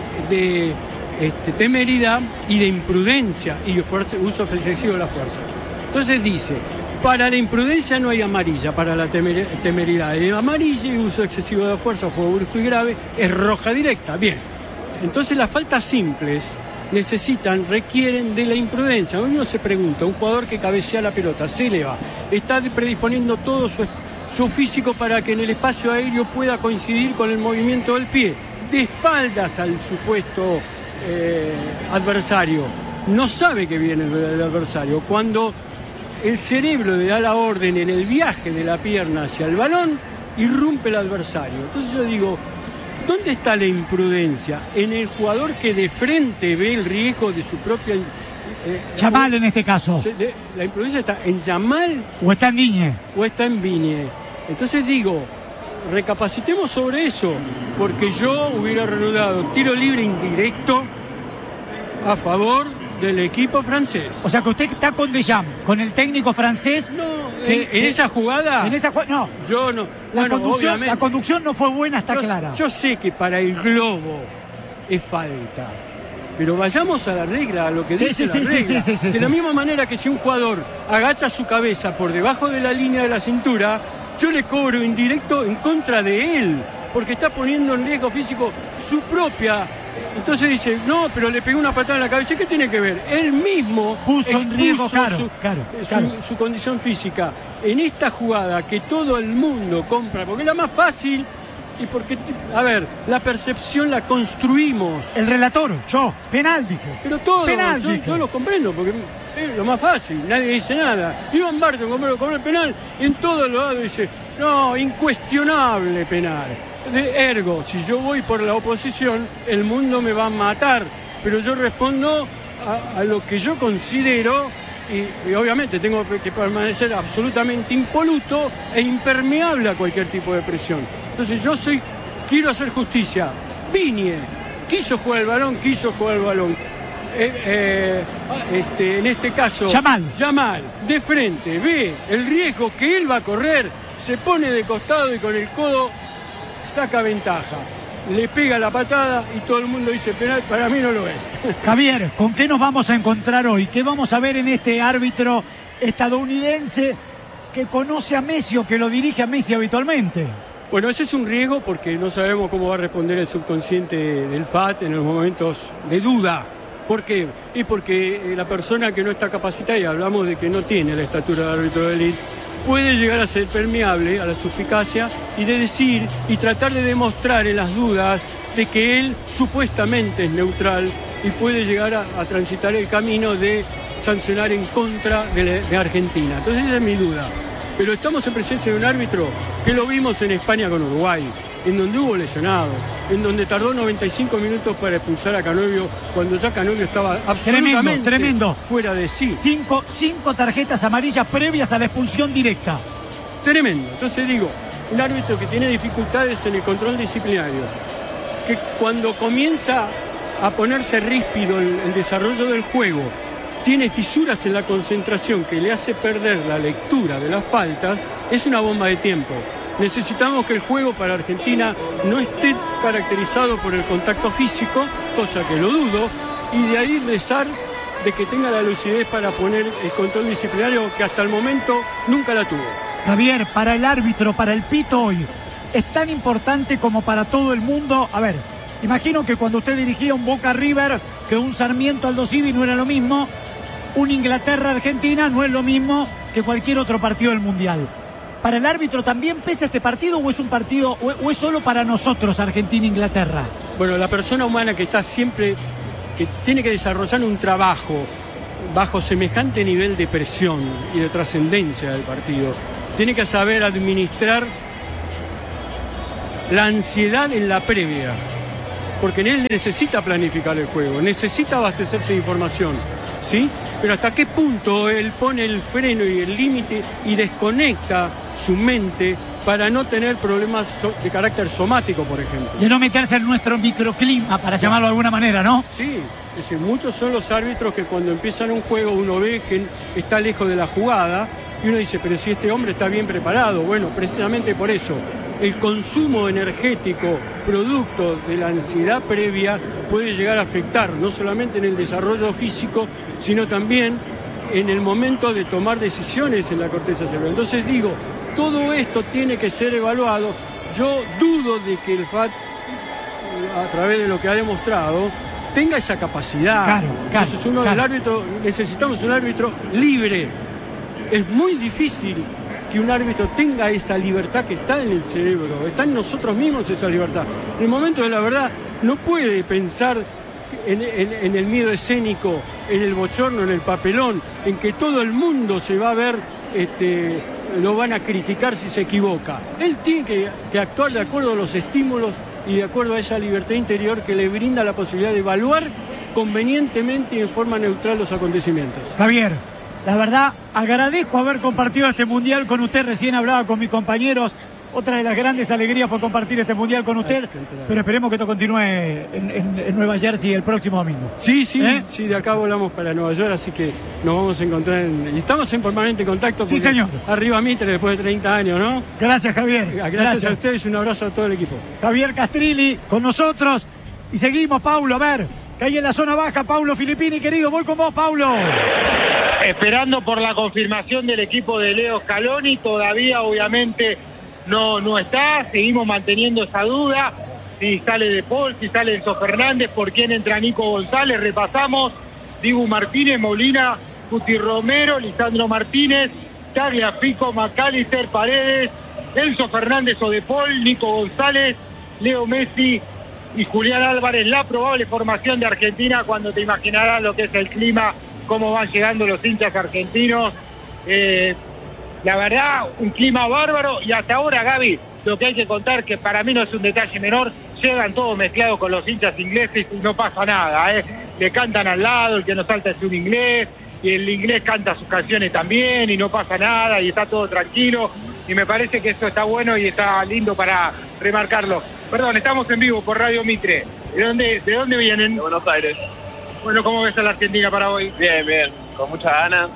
de este, temeridad y de imprudencia y de fuerza, uso excesivo de la fuerza. Entonces dice, para la imprudencia no hay amarilla, para la temer- temeridad hay amarilla y uso excesivo de la fuerza, juego brusco y grave, es roja directa. Bien, entonces las faltas simples necesitan, requieren de la imprudencia. Uno se pregunta, un jugador que cabecea la pelota, se eleva, está predisponiendo todo su, su físico para que en el espacio aéreo pueda coincidir con el movimiento del pie, de espaldas al supuesto eh, adversario. No sabe que viene el, el adversario. Cuando el cerebro le da la orden en el viaje de la pierna hacia el balón, irrumpe el adversario. Entonces yo digo, ¿dónde está la imprudencia? En el jugador que de frente ve el riesgo de su propia... Eh, Yamal en este caso. se- de- la imprudencia está en Yamal ¿O está en Digne? o está en Viñe. Entonces digo, recapacitemos sobre eso, porque yo hubiera reanudado tiro libre indirecto a favor del equipo francés. O sea que usted está con Deschamps, con el técnico francés. No, que- en, en que- esa jugada, En esa jugada, no. yo no... La, bueno, conducción, obviamente, la conducción no fue buena, está yo, clara. yo sé que para el globo es falta, pero vayamos a la regla, a lo que Sí, dice sí, la sí, sí, regla. sí, sí, sí, de sí. la misma manera que si un jugador agacha su cabeza por debajo de la línea de la cintura, yo le cobro indirecto en contra de él, porque está poniendo en riesgo físico su propia... Entonces dice, no, pero le pegó una patada en la cabeza. ¿Qué tiene que ver? Él mismo Puso en riesgo, expuso claro, su, claro, su- claro. su condición física. En esta jugada que todo el mundo compra, porque es la más fácil y porque, a ver, la percepción la construimos. El relator, yo, penal dije. Pero todo, Penal, yo, dije. yo lo comprendo, porque es lo más fácil, nadie dice nada. Iván Barton compró, compró el penal y en todos los lados dice, no, incuestionable penal. De ergo, si yo voy por la oposición, el mundo me va a matar, pero yo respondo a, a lo que yo considero y, y obviamente tengo que permanecer absolutamente impoluto e impermeable a cualquier tipo de presión. Entonces yo soy, quiero hacer justicia. Viñe quiso jugar el balón, quiso jugar el balón. Eh, eh, este, en este caso, Yamal. Yamal, de frente, ve el riesgo que él va a correr, se pone de costado y con el codo saca ventaja. Le pega la patada y todo el mundo dice penal, para mí no lo es. Javier, ¿con qué nos vamos a encontrar hoy? ¿Qué vamos a ver en este árbitro estadounidense que conoce a Messi o que lo dirige a Messi habitualmente? Bueno, ese es un riesgo porque no sabemos cómo va a responder el subconsciente del F A T en los momentos de duda. ¿Por qué? Y porque la persona que no está capacitada, y hablamos de que no tiene la estatura de árbitro de élite, puede llegar a ser permeable a la suspicacia y de decir y tratar de demostrar en las dudas de que él supuestamente es neutral y puede llegar a, a transitar el camino de sancionar en contra de, la- de Argentina. Entonces esa es mi duda. Pero estamos en presencia de un árbitro que lo vimos en España con Uruguay, en donde hubo lesionados, en donde tardó noventa y cinco minutos para expulsar a Canovio cuando ya Canovio estaba absolutamente Tremendo, tremendo. fuera de sí. Cinco, cinco tarjetas amarillas previas a la expulsión directa. Tremendo. Entonces digo, un árbitro que tiene dificultades en el control disciplinario, que cuando comienza a ponerse ríspido el, el desarrollo del juego, tiene fisuras en la concentración que le hace perder la lectura de las faltas, es una bomba de tiempo. Necesitamos que el juego para Argentina no esté caracterizado por el contacto físico, cosa que lo dudo, y de ahí rezar de que tenga la lucidez para poner el control disciplinario que hasta el momento nunca la tuvo. Javier, para el árbitro, para el pito hoy, es tan importante como para todo el mundo. A ver, imagino que cuando usted dirigía un Boca River, que un Sarmiento Aldo Civi no era lo mismo, un Inglaterra-Argentina no es lo mismo que cualquier otro partido del Mundial. ¿Para el árbitro también pesa este partido o es un partido, o, o es solo para nosotros Argentina-Inglaterra? Bueno, la persona humana que está siempre, que tiene que desarrollar un trabajo bajo semejante nivel de presión y de trascendencia del partido, tiene que saber administrar la ansiedad en la previa, porque en él necesita planificar el juego, necesita abastecerse de información, ¿sí? Pero hasta qué punto él pone el freno y el límite y desconecta su mente para no tener problemas de carácter somático, por ejemplo. De no meterse en nuestro microclima, para llamarlo de alguna manera, ¿no? Sí, es decir, muchos son los árbitros que cuando empiezan un juego uno ve que está lejos de la jugada y uno dice, pero si este hombre está bien preparado. Bueno, precisamente por eso, el consumo energético producto de la ansiedad previa puede llegar a afectar no solamente en el desarrollo físico, sino también en el momento de tomar decisiones en la corteza cerebral. Entonces digo, todo esto tiene que ser evaluado. Yo dudo de que el F A T, a través de lo que ha demostrado, tenga esa capacidad. Claro, claro, Entonces uno claro. del árbitro, necesitamos un árbitro libre. Es muy difícil que un árbitro tenga esa libertad que está en el cerebro, está en nosotros mismos esa libertad. En el momento de la verdad no puede pensar en, en, en el miedo escénico, en el bochorno, en el papelón, en que todo el mundo se va a ver, este, lo van a criticar si se equivoca. Él tiene que, que actuar de acuerdo a los estímulos y de acuerdo a esa libertad interior que le brinda la posibilidad de evaluar convenientemente y en forma neutral los acontecimientos. Javier, la verdad, agradezco haber compartido este Mundial con usted. Recién hablaba con mis compañeros. Otra de las grandes alegrías fue compartir este Mundial con usted. Pero esperemos que esto continúe en, en, en Nueva Jersey el próximo domingo. Sí, sí, ¿Eh? sí, de acá volamos para Nueva York, así que nos vamos a encontrar en... Y estamos en permanente contacto. Sí, señor. Arriba Mitre después de treinta años, ¿no? Gracias, Javier. Gracias, Gracias a ustedes, un abrazo a todo el equipo. Javier Castrilli con nosotros. Y seguimos, Paulo, a ver, que hay en la zona baja, Paulo Filippini, querido, voy con vos, Paulo. Esperando por la confirmación del equipo de Leo Scaloni, todavía obviamente no, no está, seguimos manteniendo esa duda, si sale De Paul, si sale Enzo Fernández, por quién entra Nico González, repasamos, Dibu Martínez, Molina, Cuti Romero, Lisandro Martínez, Tagliafico, McAllister, Paredes, Enzo Fernández o De Paul, Nico González, Leo Messi y Julián Álvarez, la probable formación de Argentina, cuando te imaginarás lo que es el clima, cómo van llegando los hinchas argentinos. Eh, la verdad, un clima bárbaro, y hasta ahora, Gaby, lo que hay que contar, que para mí no es un detalle menor, llegan todos mezclados con los hinchas ingleses y no pasa nada, ¿eh? Le cantan al lado, el que no salta es un inglés, y el inglés canta sus canciones también, y no pasa nada, y está todo tranquilo, y me parece que eso está bueno y está lindo para remarcarlo. Perdón, estamos en vivo por Radio Mitre. ¿De dónde, de dónde vienen? De Buenos Aires. Bueno, ¿cómo ves a la Argentina para hoy? Bien, bien, con muchas ganas,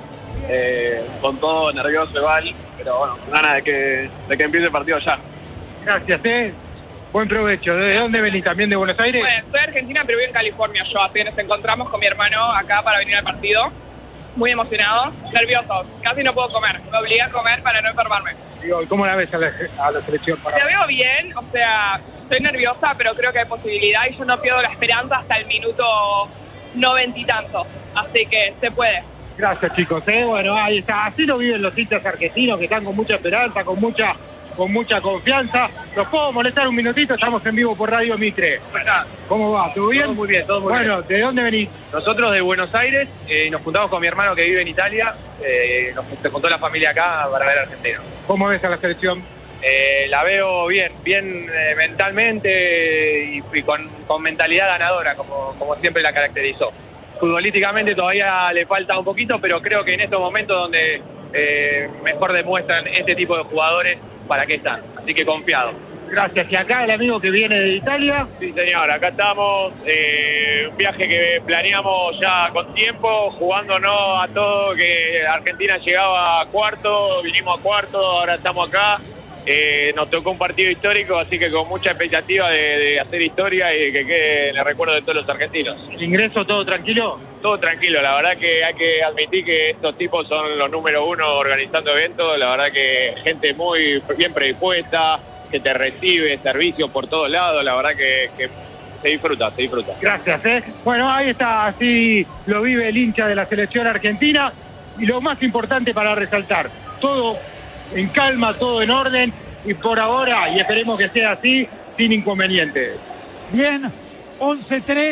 eh, con todo nervioso igual, pero bueno, con ganas de que, de que empiece el partido ya. Gracias, ¿eh? Buen provecho. ¿De dónde venís? ¿También de Buenos Aires? Bueno, soy argentina, pero vivo en California yo, así que nos encontramos con mi hermano acá para venir al partido. Muy emocionado, nervioso, casi no puedo comer, me obligué a comer para no enfermarme. Digo, ¿cómo la ves a la, a la selección? Para... La veo bien, o sea, estoy nerviosa, pero creo que hay posibilidad y yo no pierdo la esperanza hasta el minuto noventa y tanto, así que se puede. Gracias, chicos, ¿eh? Bueno, ahí está, así lo viven los hinchas argentinos, que están con mucha esperanza, con mucha con mucha confianza. ¿Los puedo molestar un minutito? Estamos en vivo por Radio Mitre. ¿Cómo va? ¿Todo bien? Todo muy bien, todo muy bueno, bien. ¿de dónde venís? Nosotros de Buenos Aires, eh, nos juntamos con mi hermano que vive en Italia, eh, nos se juntó la familia acá para ver a Argentina. ¿Cómo ves a la selección? Eh, la veo bien, bien eh, mentalmente y, y con, con mentalidad ganadora, como, como siempre la caracterizó. Futbolísticamente todavía le falta un poquito, pero creo que en estos momentos donde eh, mejor demuestran este tipo de jugadores para qué están. Así que confiado. Gracias. ¿Y acá el amigo que viene de Italia? Sí, señor, acá estamos. Eh, un viaje que planeamos ya con tiempo, jugándonos a todo, que Argentina llegaba a cuarto, vinimos a cuarto, ahora estamos acá. Eh, nos tocó un partido histórico, así que con mucha expectativa de, de hacer historia y que quede en el recuerdo de todos los argentinos. ¿El ingreso todo tranquilo? Todo tranquilo, la verdad que hay que admitir que estos tipos son los número uno organizando eventos, la verdad que gente muy bien predispuesta, que te recibe, servicio por todos lados, la verdad que, que se disfruta, se disfruta. Gracias, ¿eh? Bueno, ahí está, así lo vive el hincha de la selección argentina, y lo más importante para resaltar, todo en calma, todo en orden, y por ahora, y esperemos que sea así, sin inconvenientes. Bien, once tres,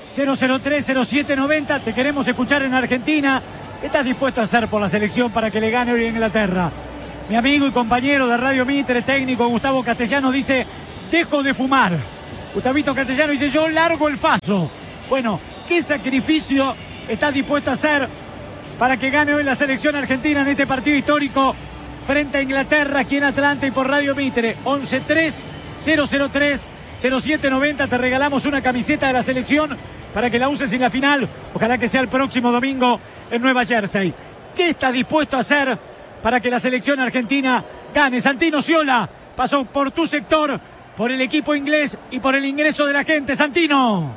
cero cero tres cero siete noventa. Te queremos escuchar en Argentina. ¿Qué estás dispuesto a hacer por la selección para que le gane hoy a Inglaterra? Mi amigo y compañero de Radio Mitre, técnico Gustavo Castellano, dice: dejo de fumar. Gustavito Castellano dice: yo largo el faso. Bueno, ¿qué sacrificio estás dispuesto a hacer para que gane hoy la selección argentina en este partido histórico frente a Inglaterra aquí en Atlanta y por Radio Mitre? once tres cero cero tres cero siete noventa. Te regalamos una camiseta de la selección para que la uses en la final. Ojalá que sea el próximo domingo en Nueva Jersey. ¿Qué estás dispuesto a hacer para que la selección argentina gane? Santino Sciola pasó por tu sector, por el equipo inglés y por el ingreso de la gente. Santino.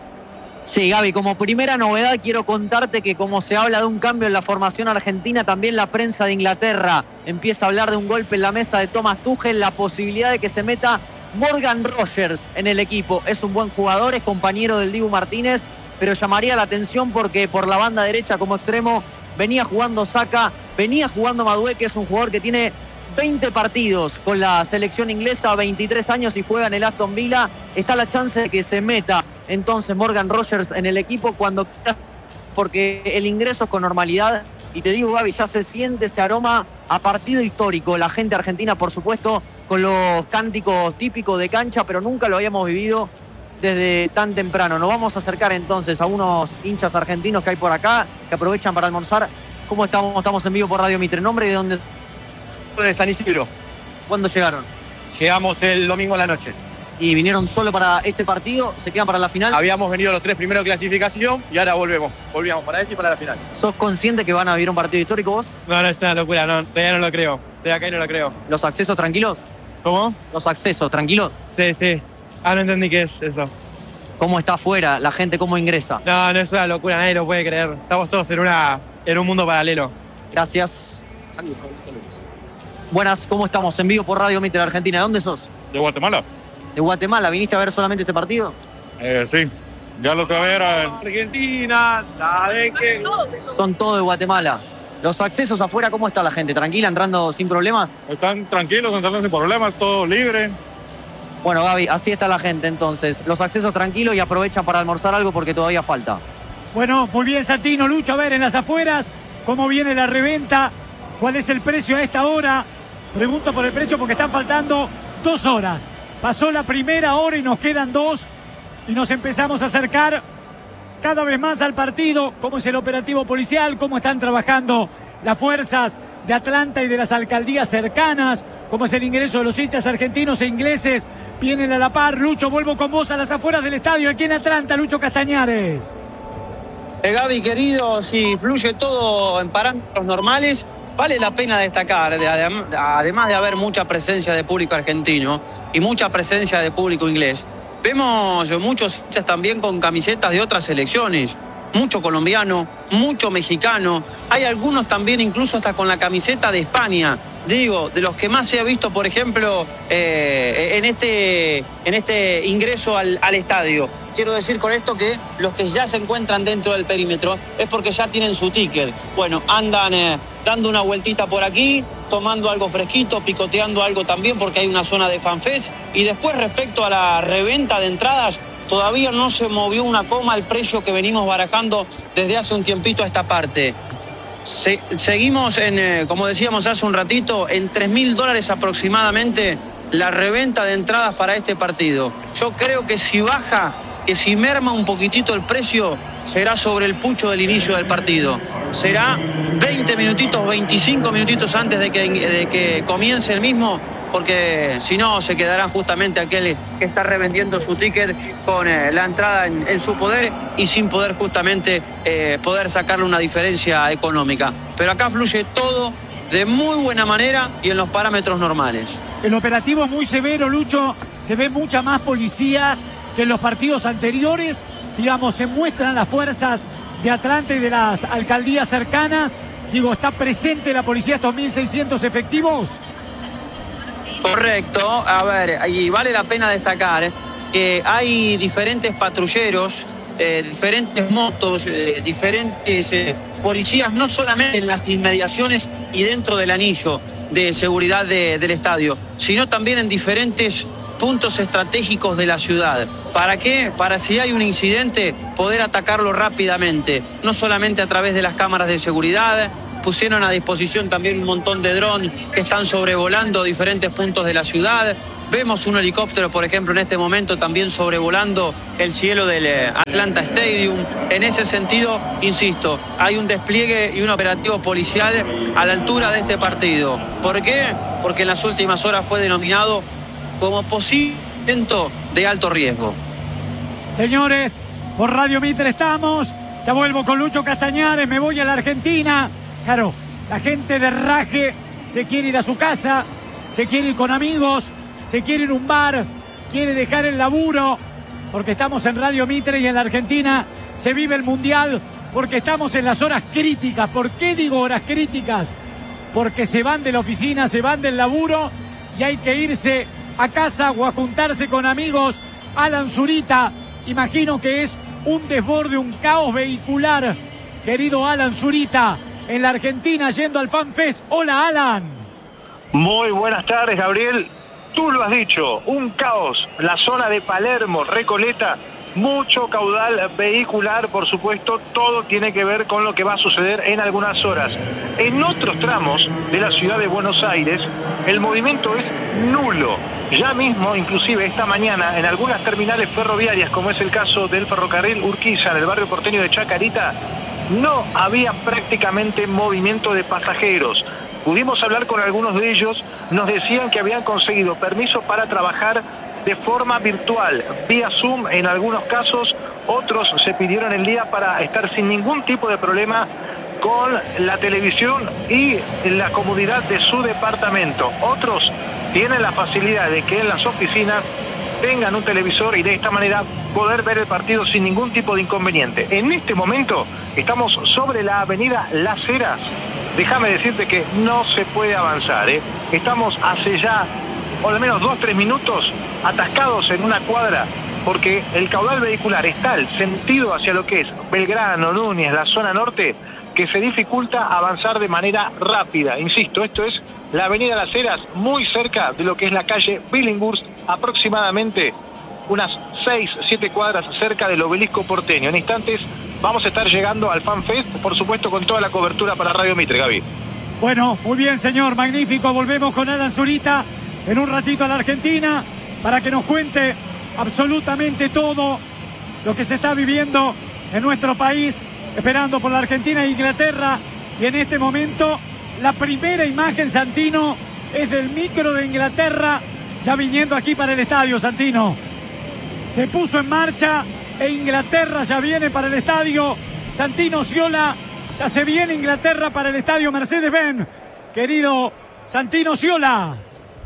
Sí, Gaby, como primera novedad quiero contarte que como se habla de un cambio en la formación argentina, también la prensa de Inglaterra empieza a hablar de un golpe en la mesa de Thomas Tuchel, la posibilidad de que se meta Morgan Rogers en el equipo. Es un buen jugador, es compañero del Dibu Martínez, pero llamaría la atención porque por la banda derecha como extremo venía jugando Saka, venía jugando Madueke, que es un jugador que tiene veinte partidos con la selección inglesa, veintitrés años y juega en el Aston Villa. Está la chance de que se meta entonces Morgan Rogers en el equipo cuando quiera, porque el ingreso es con normalidad. Y te digo, Gaby, ya se siente ese aroma a partido histórico. La gente argentina, por supuesto, con los cánticos típicos de cancha, pero nunca lo habíamos vivido desde tan temprano. Nos vamos a acercar entonces a unos hinchas argentinos que hay por acá, que aprovechan para almorzar. ¿Cómo estamos? Estamos en vivo por Radio Mitre. ¿Nombre de dónde? De San Isidro. ¿Cuándo llegaron? Llegamos el domingo a la noche. ¿Y vinieron solo para este partido? ¿Se quedan para la final? Habíamos venido los tres primeros de clasificación y ahora volvemos. Volvíamos para este y para la final. ¿Sos consciente que van a vivir un partido histórico vos? No, no, es una locura. No, todavía no lo creo. De acá no lo creo. ¿Los accesos tranquilos? ¿Cómo? ¿Los accesos tranquilos? Sí, sí. Ah, no entendí qué es eso. ¿Cómo está afuera? ¿La gente cómo ingresa? No, no es una locura. Nadie lo puede creer. Estamos todos en, una, en un mundo paralelo. Gracias. Buenas, ¿cómo estamos? En vivo por Radio Mitre Argentina. ¿De dónde sos? De Guatemala. ¿De Guatemala? ¿Viniste a ver solamente este partido? Eh, sí, ya lo que era. Argentina, ¿sabe qué? Son todos de Guatemala. ¿Los accesos afuera cómo está la gente? ¿Tranquila, entrando sin problemas? Están tranquilos, entrando sin problemas, todo libre. Bueno, Gaby, así está la gente entonces. Los accesos tranquilos y aprovechan para almorzar algo porque todavía falta. Bueno, muy bien, Santino. Lucho, a ver, en las afueras, ¿cómo viene la reventa? ¿Cuál es el precio a esta hora? Pregunto por el precio porque están faltando dos horas. Pasó la primera hora y nos quedan dos. Y nos empezamos a acercar cada vez más al partido. ¿Cómo es el operativo policial? ¿Cómo están trabajando las fuerzas de Atlanta y de las alcaldías cercanas? ¿Cómo es el ingreso de los hinchas argentinos e ingleses? Vienen a la par. Lucho, vuelvo con vos a las afueras del estadio aquí en Atlanta. Lucho Castañares. Eh, Gaby, querido, si fluye todo en parámetros normales, vale la pena destacar, de, además de haber mucha presencia de público argentino y mucha presencia de público inglés, vemos muchos hinchas también con camisetas de otras selecciones, mucho colombiano, mucho mexicano, hay algunos también incluso hasta con la camiseta de España. Digo, de los que más se ha visto, por ejemplo, eh, en, este, en este ingreso al, al estadio. Quiero decir con esto que los que ya se encuentran dentro del perímetro es porque ya tienen su ticket. Bueno, andan eh, dando una vueltita por aquí, tomando algo fresquito, picoteando algo también porque hay una zona de fanfest. Y después, respecto a la reventa de entradas, todavía no se movió una coma el precio que venimos barajando desde hace un tiempito a esta parte. Se, seguimos en, eh, como decíamos hace un ratito, en tres mil dólares aproximadamente la reventa de entradas para este partido. Yo creo que si baja, que si merma un poquitito el precio, será sobre el pucho del inicio del partido. Será veinte minutitos, veinticinco minutitos antes de que, de que comience el mismo, porque si no se quedará justamente aquel que está revendiendo su ticket con eh, la entrada en, en su poder y sin poder justamente eh, poder sacarle una diferencia económica. Pero acá fluye todo de muy buena manera y en los parámetros normales. El operativo es muy severo, Lucho. Se ve mucha más policía que en los partidos anteriores. Digamos, se muestran las fuerzas de Atlanta y de las alcaldías cercanas. Digo, ¿está presente la policía, estos mil seiscientos efectivos? Correcto. A ver, y vale la pena destacar que hay diferentes patrulleros, eh, diferentes motos, eh, diferentes eh, policías, no solamente en las inmediaciones y dentro del anillo de seguridad de, del estadio, sino también en diferentes puntos estratégicos de la ciudad. ¿Para qué? Para si hay un incidente, poder atacarlo rápidamente, no solamente a través de las cámaras de seguridad. Pusieron a disposición también un montón de drones que están sobrevolando diferentes puntos de la ciudad. Vemos un helicóptero, por ejemplo, en este momento también sobrevolando el cielo del Atlanta Stadium. En ese sentido, insisto, hay un despliegue y un operativo policial a la altura de este partido. ¿Por qué? Porque en las últimas horas fue denominado como posible evento de alto riesgo. Señores, por Radio Mitre estamos. Ya vuelvo con Lucho Castañares, me voy a la Argentina. Claro, la gente de Raje se quiere ir a su casa, se quiere ir con amigos, se quiere ir a un bar, quiere dejar el laburo, porque estamos en Radio Mitre y en la Argentina se vive el Mundial, porque estamos en las horas críticas. ¿Por qué digo horas críticas? Porque se van de la oficina, se van del laburo y hay que irse a casa o a juntarse con amigos. Alan Zurita, imagino que es un desborde, un caos vehicular, querido Alan Zurita, en la Argentina yendo al FanFest. Hola, Alan. Muy buenas tardes, Gabriel. Tú lo has dicho, un caos. La zona de Palermo, Recoleta, mucho caudal vehicular, por supuesto. Todo tiene que ver con lo que va a suceder en algunas horas. En otros tramos de la ciudad de Buenos Aires, el movimiento es nulo. Ya mismo, inclusive esta mañana, en algunas terminales ferroviarias, como es el caso del ferrocarril Urquiza, en el barrio porteño de Chacarita, no había prácticamente movimiento de pasajeros. Pudimos hablar con algunos de ellos, nos decían que habían conseguido permiso para trabajar de forma virtual, vía Zoom en algunos casos. Otros se pidieron el día para estar sin ningún tipo de problema con la televisión y la comodidad de su departamento. Otros tienen la facilidad de que en las oficinas tengan un televisor y de esta manera poder ver el partido sin ningún tipo de inconveniente. En este momento estamos sobre la avenida Las Heras. Déjame decirte que no se puede avanzar, ¿eh? Estamos hace ya por lo menos dos, tres minutos atascados en una cuadra porque el caudal vehicular es tal, sentido hacia lo que es Belgrano, Núñez, la zona norte, que se dificulta avanzar de manera rápida. Insisto, esto es la avenida Las Heras, muy cerca de lo que es la calle Billinghurst, aproximadamente unas seis, siete cuadras cerca del obelisco porteño. En instantes vamos a estar llegando al FanFest, por supuesto con toda la cobertura para Radio Mitre, Gaby. Bueno, muy bien, señor, magnífico. Volvemos con Alan Zurita en un ratito a la Argentina para que nos cuente absolutamente todo lo que se está viviendo en nuestro país, esperando por la Argentina e Inglaterra. Y en este momento la primera imagen, Santino, es del micro de Inglaterra ya viniendo aquí para el estadio. Santino, se puso en marcha e Inglaterra ya viene para el estadio. Santino Sciola, ya se viene Inglaterra para el estadio Mercedes-Benz. Querido Santino Sciola.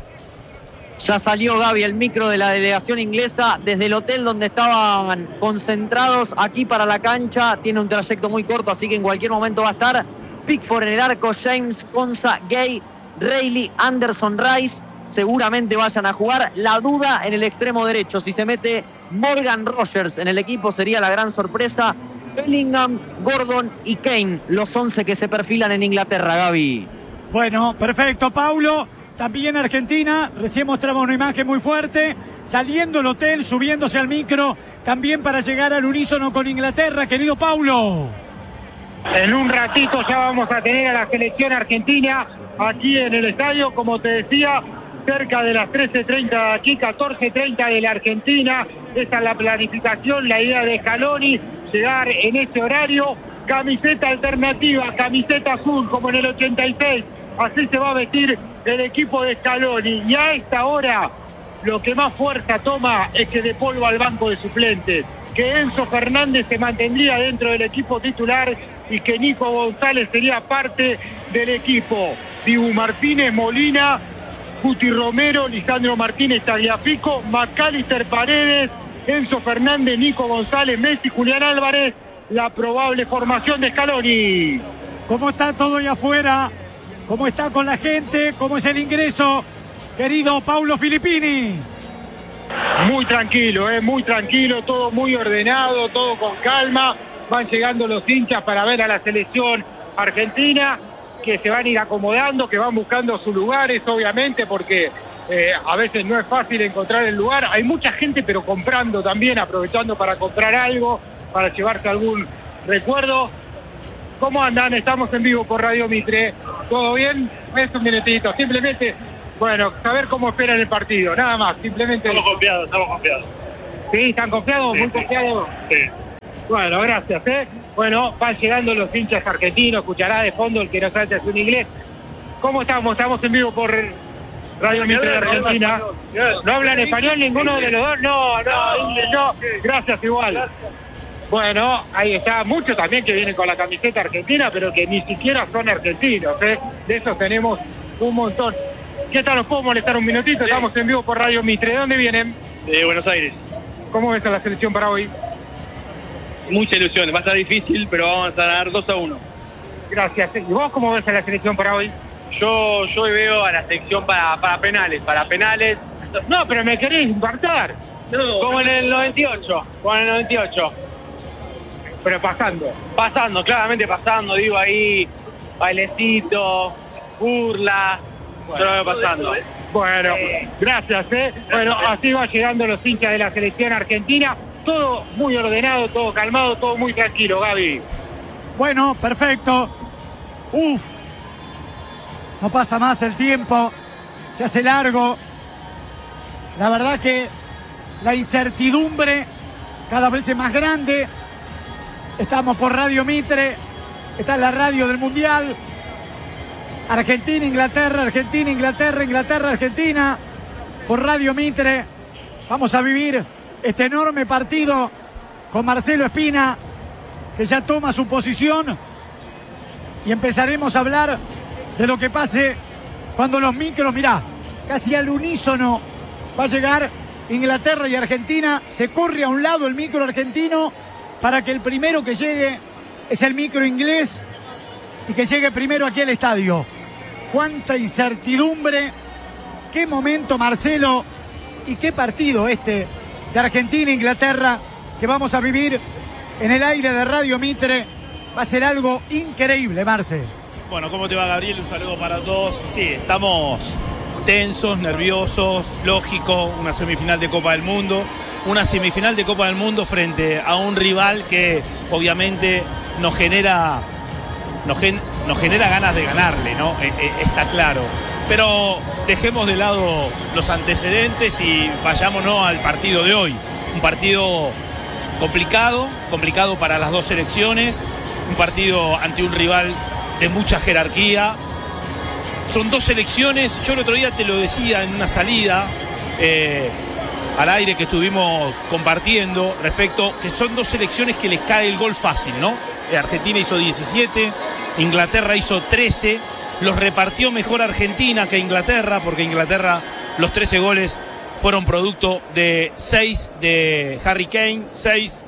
Ya salió, Gaby, el micro de la delegación inglesa desde el hotel donde estaban concentrados aquí para la cancha. Tiene un trayecto muy corto, así que en cualquier momento va a estar Pickford en el arco, James, Konsa, Gay, Reilly, Anderson, Rice. Seguramente vayan a jugar. La duda en el extremo derecho, si se mete Morgan Rogers en el equipo sería la gran sorpresa. Bellingham, Gordon y Kane, los once que se perfilan en Inglaterra, Gaby. Bueno, perfecto, Paulo. También Argentina, recién mostraba una imagen muy fuerte, saliendo del hotel, subiéndose al micro, también para llegar al unísono con Inglaterra, querido Paulo. En un ratito ya vamos a tener a la selección argentina aquí en el estadio, como te decía, cerca de las trece treinta aquí, catorce treinta de la Argentina. Esta es la planificación, la idea de Scaloni, llegar en este horario. Camiseta alternativa, camiseta azul, como en el ochenta y seis, así se va a vestir el equipo de Scaloni. Y a esta hora lo que más fuerza toma es que De Paul va al banco de suplentes, que Enzo Fernández se mantendría dentro del equipo titular y que Nico González sería parte del equipo. Dibu Martínez, Molina, Guti Romero, Lisandro Martínez, Tagliafico, Macalister Paredes, Enzo Fernández, Nico González, Messi, Julián Álvarez, la probable formación de Scaloni. ¿Cómo está todo allá afuera? ¿Cómo está con la gente? ¿Cómo es el ingreso, querido Paulo Filippini? Muy tranquilo, eh, muy tranquilo, todo muy ordenado, todo con calma. Van llegando los hinchas para ver a la selección argentina, que se van a ir acomodando, que van buscando sus lugares, obviamente, porque Eh, a veces no es fácil encontrar el lugar. Hay mucha gente, pero comprando también, aprovechando para comprar algo, para llevarse algún recuerdo. ¿Cómo andan? Estamos en vivo por Radio Mitre. ¿Todo bien? Es un minutito. Simplemente, bueno, saber cómo esperan el partido. Nada más, simplemente... Estamos confiados, estamos confiados. ¿Sí? ¿Están confiados? Sí, ¿Muy sí. confiados? Sí. Bueno, gracias, ¿eh? Bueno, van llegando los hinchas argentinos, escuchará de fondo el que no sabe hacer un inglés. ¿Cómo estamos? Estamos en vivo por Radio Mitre de Argentina. ¿No hablan español ninguno de los dos? No, no, inglés no. Gracias igual. Bueno, ahí está, muchos también que vienen con la camiseta argentina, pero que ni siquiera son argentinos, ¿eh? De esos tenemos un montón. ¿Qué tal? ¿Nos puedo molestar un minutito? Estamos en vivo por Radio Mitre. ¿De dónde vienen? De Buenos Aires. ¿Cómo ves a la selección para hoy? Mucha ilusión, va a estar difícil, pero vamos a ganar dos a uno. Gracias. ¿Y vos cómo ves a la selección para hoy? Yo, yo veo a la selección para, para penales, para penales. No, pero me querés impactar. No, como en el noventa y ocho, como en el noventa y ocho. Pero pasando. Pasando, claramente pasando, digo ahí, bailecito, burla, yo lo veo pasando. Bueno, gracias, ¿eh? Bueno, así van llegando los hinchas de la selección argentina. Todo muy ordenado, todo calmado, todo muy tranquilo, Gaby. Bueno, perfecto. Uf. No pasa más el tiempo. Se hace largo. La verdad que la incertidumbre cada vez es más grande. Estamos por Radio Mitre. Está en la radio del Mundial. Argentina, Inglaterra, Argentina, Inglaterra, Inglaterra, Argentina. Por Radio Mitre. Vamos a vivir este enorme partido con Marcelo Espina, que ya toma su posición, y empezaremos a hablar de lo que pase cuando los micros, mirá, casi al unísono va a llegar Inglaterra y Argentina. Se corre a un lado el micro argentino para que el primero que llegue es el micro inglés y que llegue primero aquí al estadio. Cuánta incertidumbre, qué momento, Marcelo, y qué partido este de Argentina e Inglaterra que vamos a vivir en el aire de Radio Mitre. Va a ser algo increíble, Marce. Bueno, ¿cómo te va, Gabriel? Un saludo para todos. Sí, estamos tensos, nerviosos, lógico, una semifinal de Copa del Mundo, una semifinal de Copa del Mundo frente a un rival que obviamente nos genera, nos, gen, nos genera ganas de ganarle, ¿no? Eh, eh, está claro. Pero dejemos de lado los antecedentes y vayámonos al partido de hoy. Un partido complicado, complicado para las dos selecciones, un partido ante un rival de mucha jerarquía. Son dos selecciones, yo el otro día te lo decía en una salida eh, al aire que estuvimos compartiendo, respecto que son dos selecciones que les cae el gol fácil, ¿no? Argentina hizo diecisiete, Inglaterra hizo trece. Los repartió mejor Argentina que Inglaterra, porque Inglaterra los trece goles fueron producto de seis de Harry Kane, seis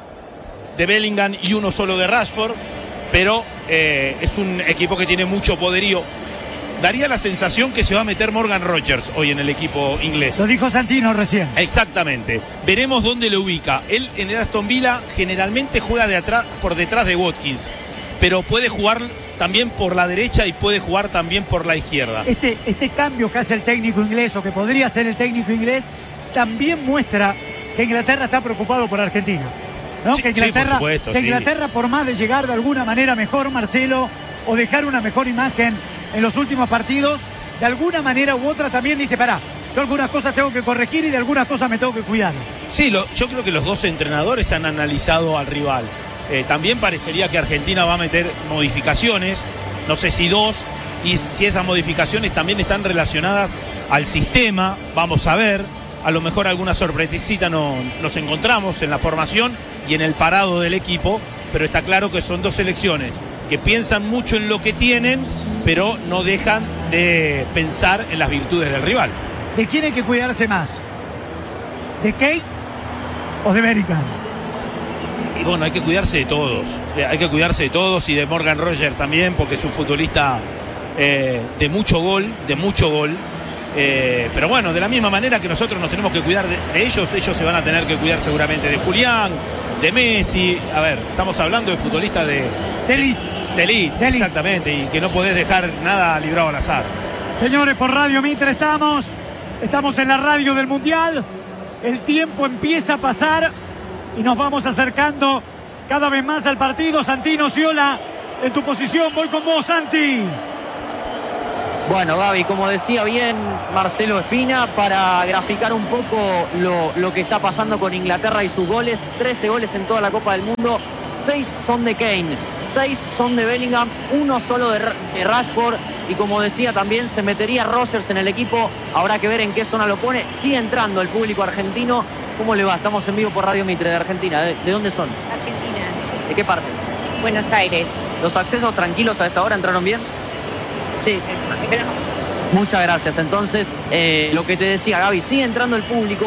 de Bellingham y uno solo de Rashford, pero eh, es un equipo que tiene mucho poderío. Daría la sensación que se va a meter Morgan Rogers hoy en el equipo inglés. Lo dijo Santino recién. Exactamente. Veremos dónde lo ubica. Él en el Aston Villa generalmente juega de atrás, por detrás de Watkins, pero puede jugar también por la derecha y puede jugar también por la izquierda. Este, este cambio que hace el técnico inglés, o que podría hacer el técnico inglés, también muestra que Inglaterra está preocupado por Argentina, ¿no? Sí, que Inglaterra, sí, por supuesto, que sí. Inglaterra, por más de llegar de alguna manera mejor, Marcelo, o dejar una mejor imagen en los últimos partidos, de alguna manera u otra también dice, pará, yo algunas cosas tengo que corregir y de algunas cosas me tengo que cuidar. Sí, lo, yo creo que los dos entrenadores han analizado al rival. Eh, también parecería que Argentina va a meter modificaciones, no sé si dos, y si esas modificaciones también están relacionadas al sistema, vamos a ver, a lo mejor alguna sorpresita no, nos encontramos en la formación y en el parado del equipo, pero está claro que son dos selecciones que piensan mucho en lo que tienen, pero no dejan de pensar en las virtudes del rival. ¿De quién hay que cuidarse más? ¿De Kane o de Bellingham? Y bueno, hay que cuidarse de todos, hay que cuidarse de todos y de Morgan Rogers también, porque es un futbolista eh, de mucho gol, de mucho gol. Eh, pero bueno, de la misma manera que nosotros nos tenemos que cuidar de, de ellos, ellos se van a tener que cuidar seguramente de Julián, de Messi. A ver, estamos hablando de futbolistas de de elite, de elite, exactamente, y que no podés dejar nada librado al azar. Señores, por Radio Mitre estamos Estamos en la radio del Mundial. El tiempo empieza a pasar y nos vamos acercando cada vez más al partido. Santino Sciola, en tu posición. Voy con vos, Santi. Bueno, Gaby, como decía bien Marcelo Espina, para graficar un poco lo, lo que está pasando con Inglaterra y sus goles, trece goles en toda la Copa del Mundo, seis son de Kane, seis son de Bellingham, uno solo de, de Rashford, y como decía también se metería Rodgers en el equipo, habrá que ver en qué zona lo pone. Sigue entrando el público argentino. ¿Cómo le va? Estamos en vivo por Radio Mitre de Argentina. ¿De, de dónde son? Argentina. ¿De qué parte? Buenos Aires. ¿Los accesos tranquilos a esta hora entraron bien? Sí, pero Muchas gracias. Entonces, eh, lo que te decía, Gaby, sigue entrando el público.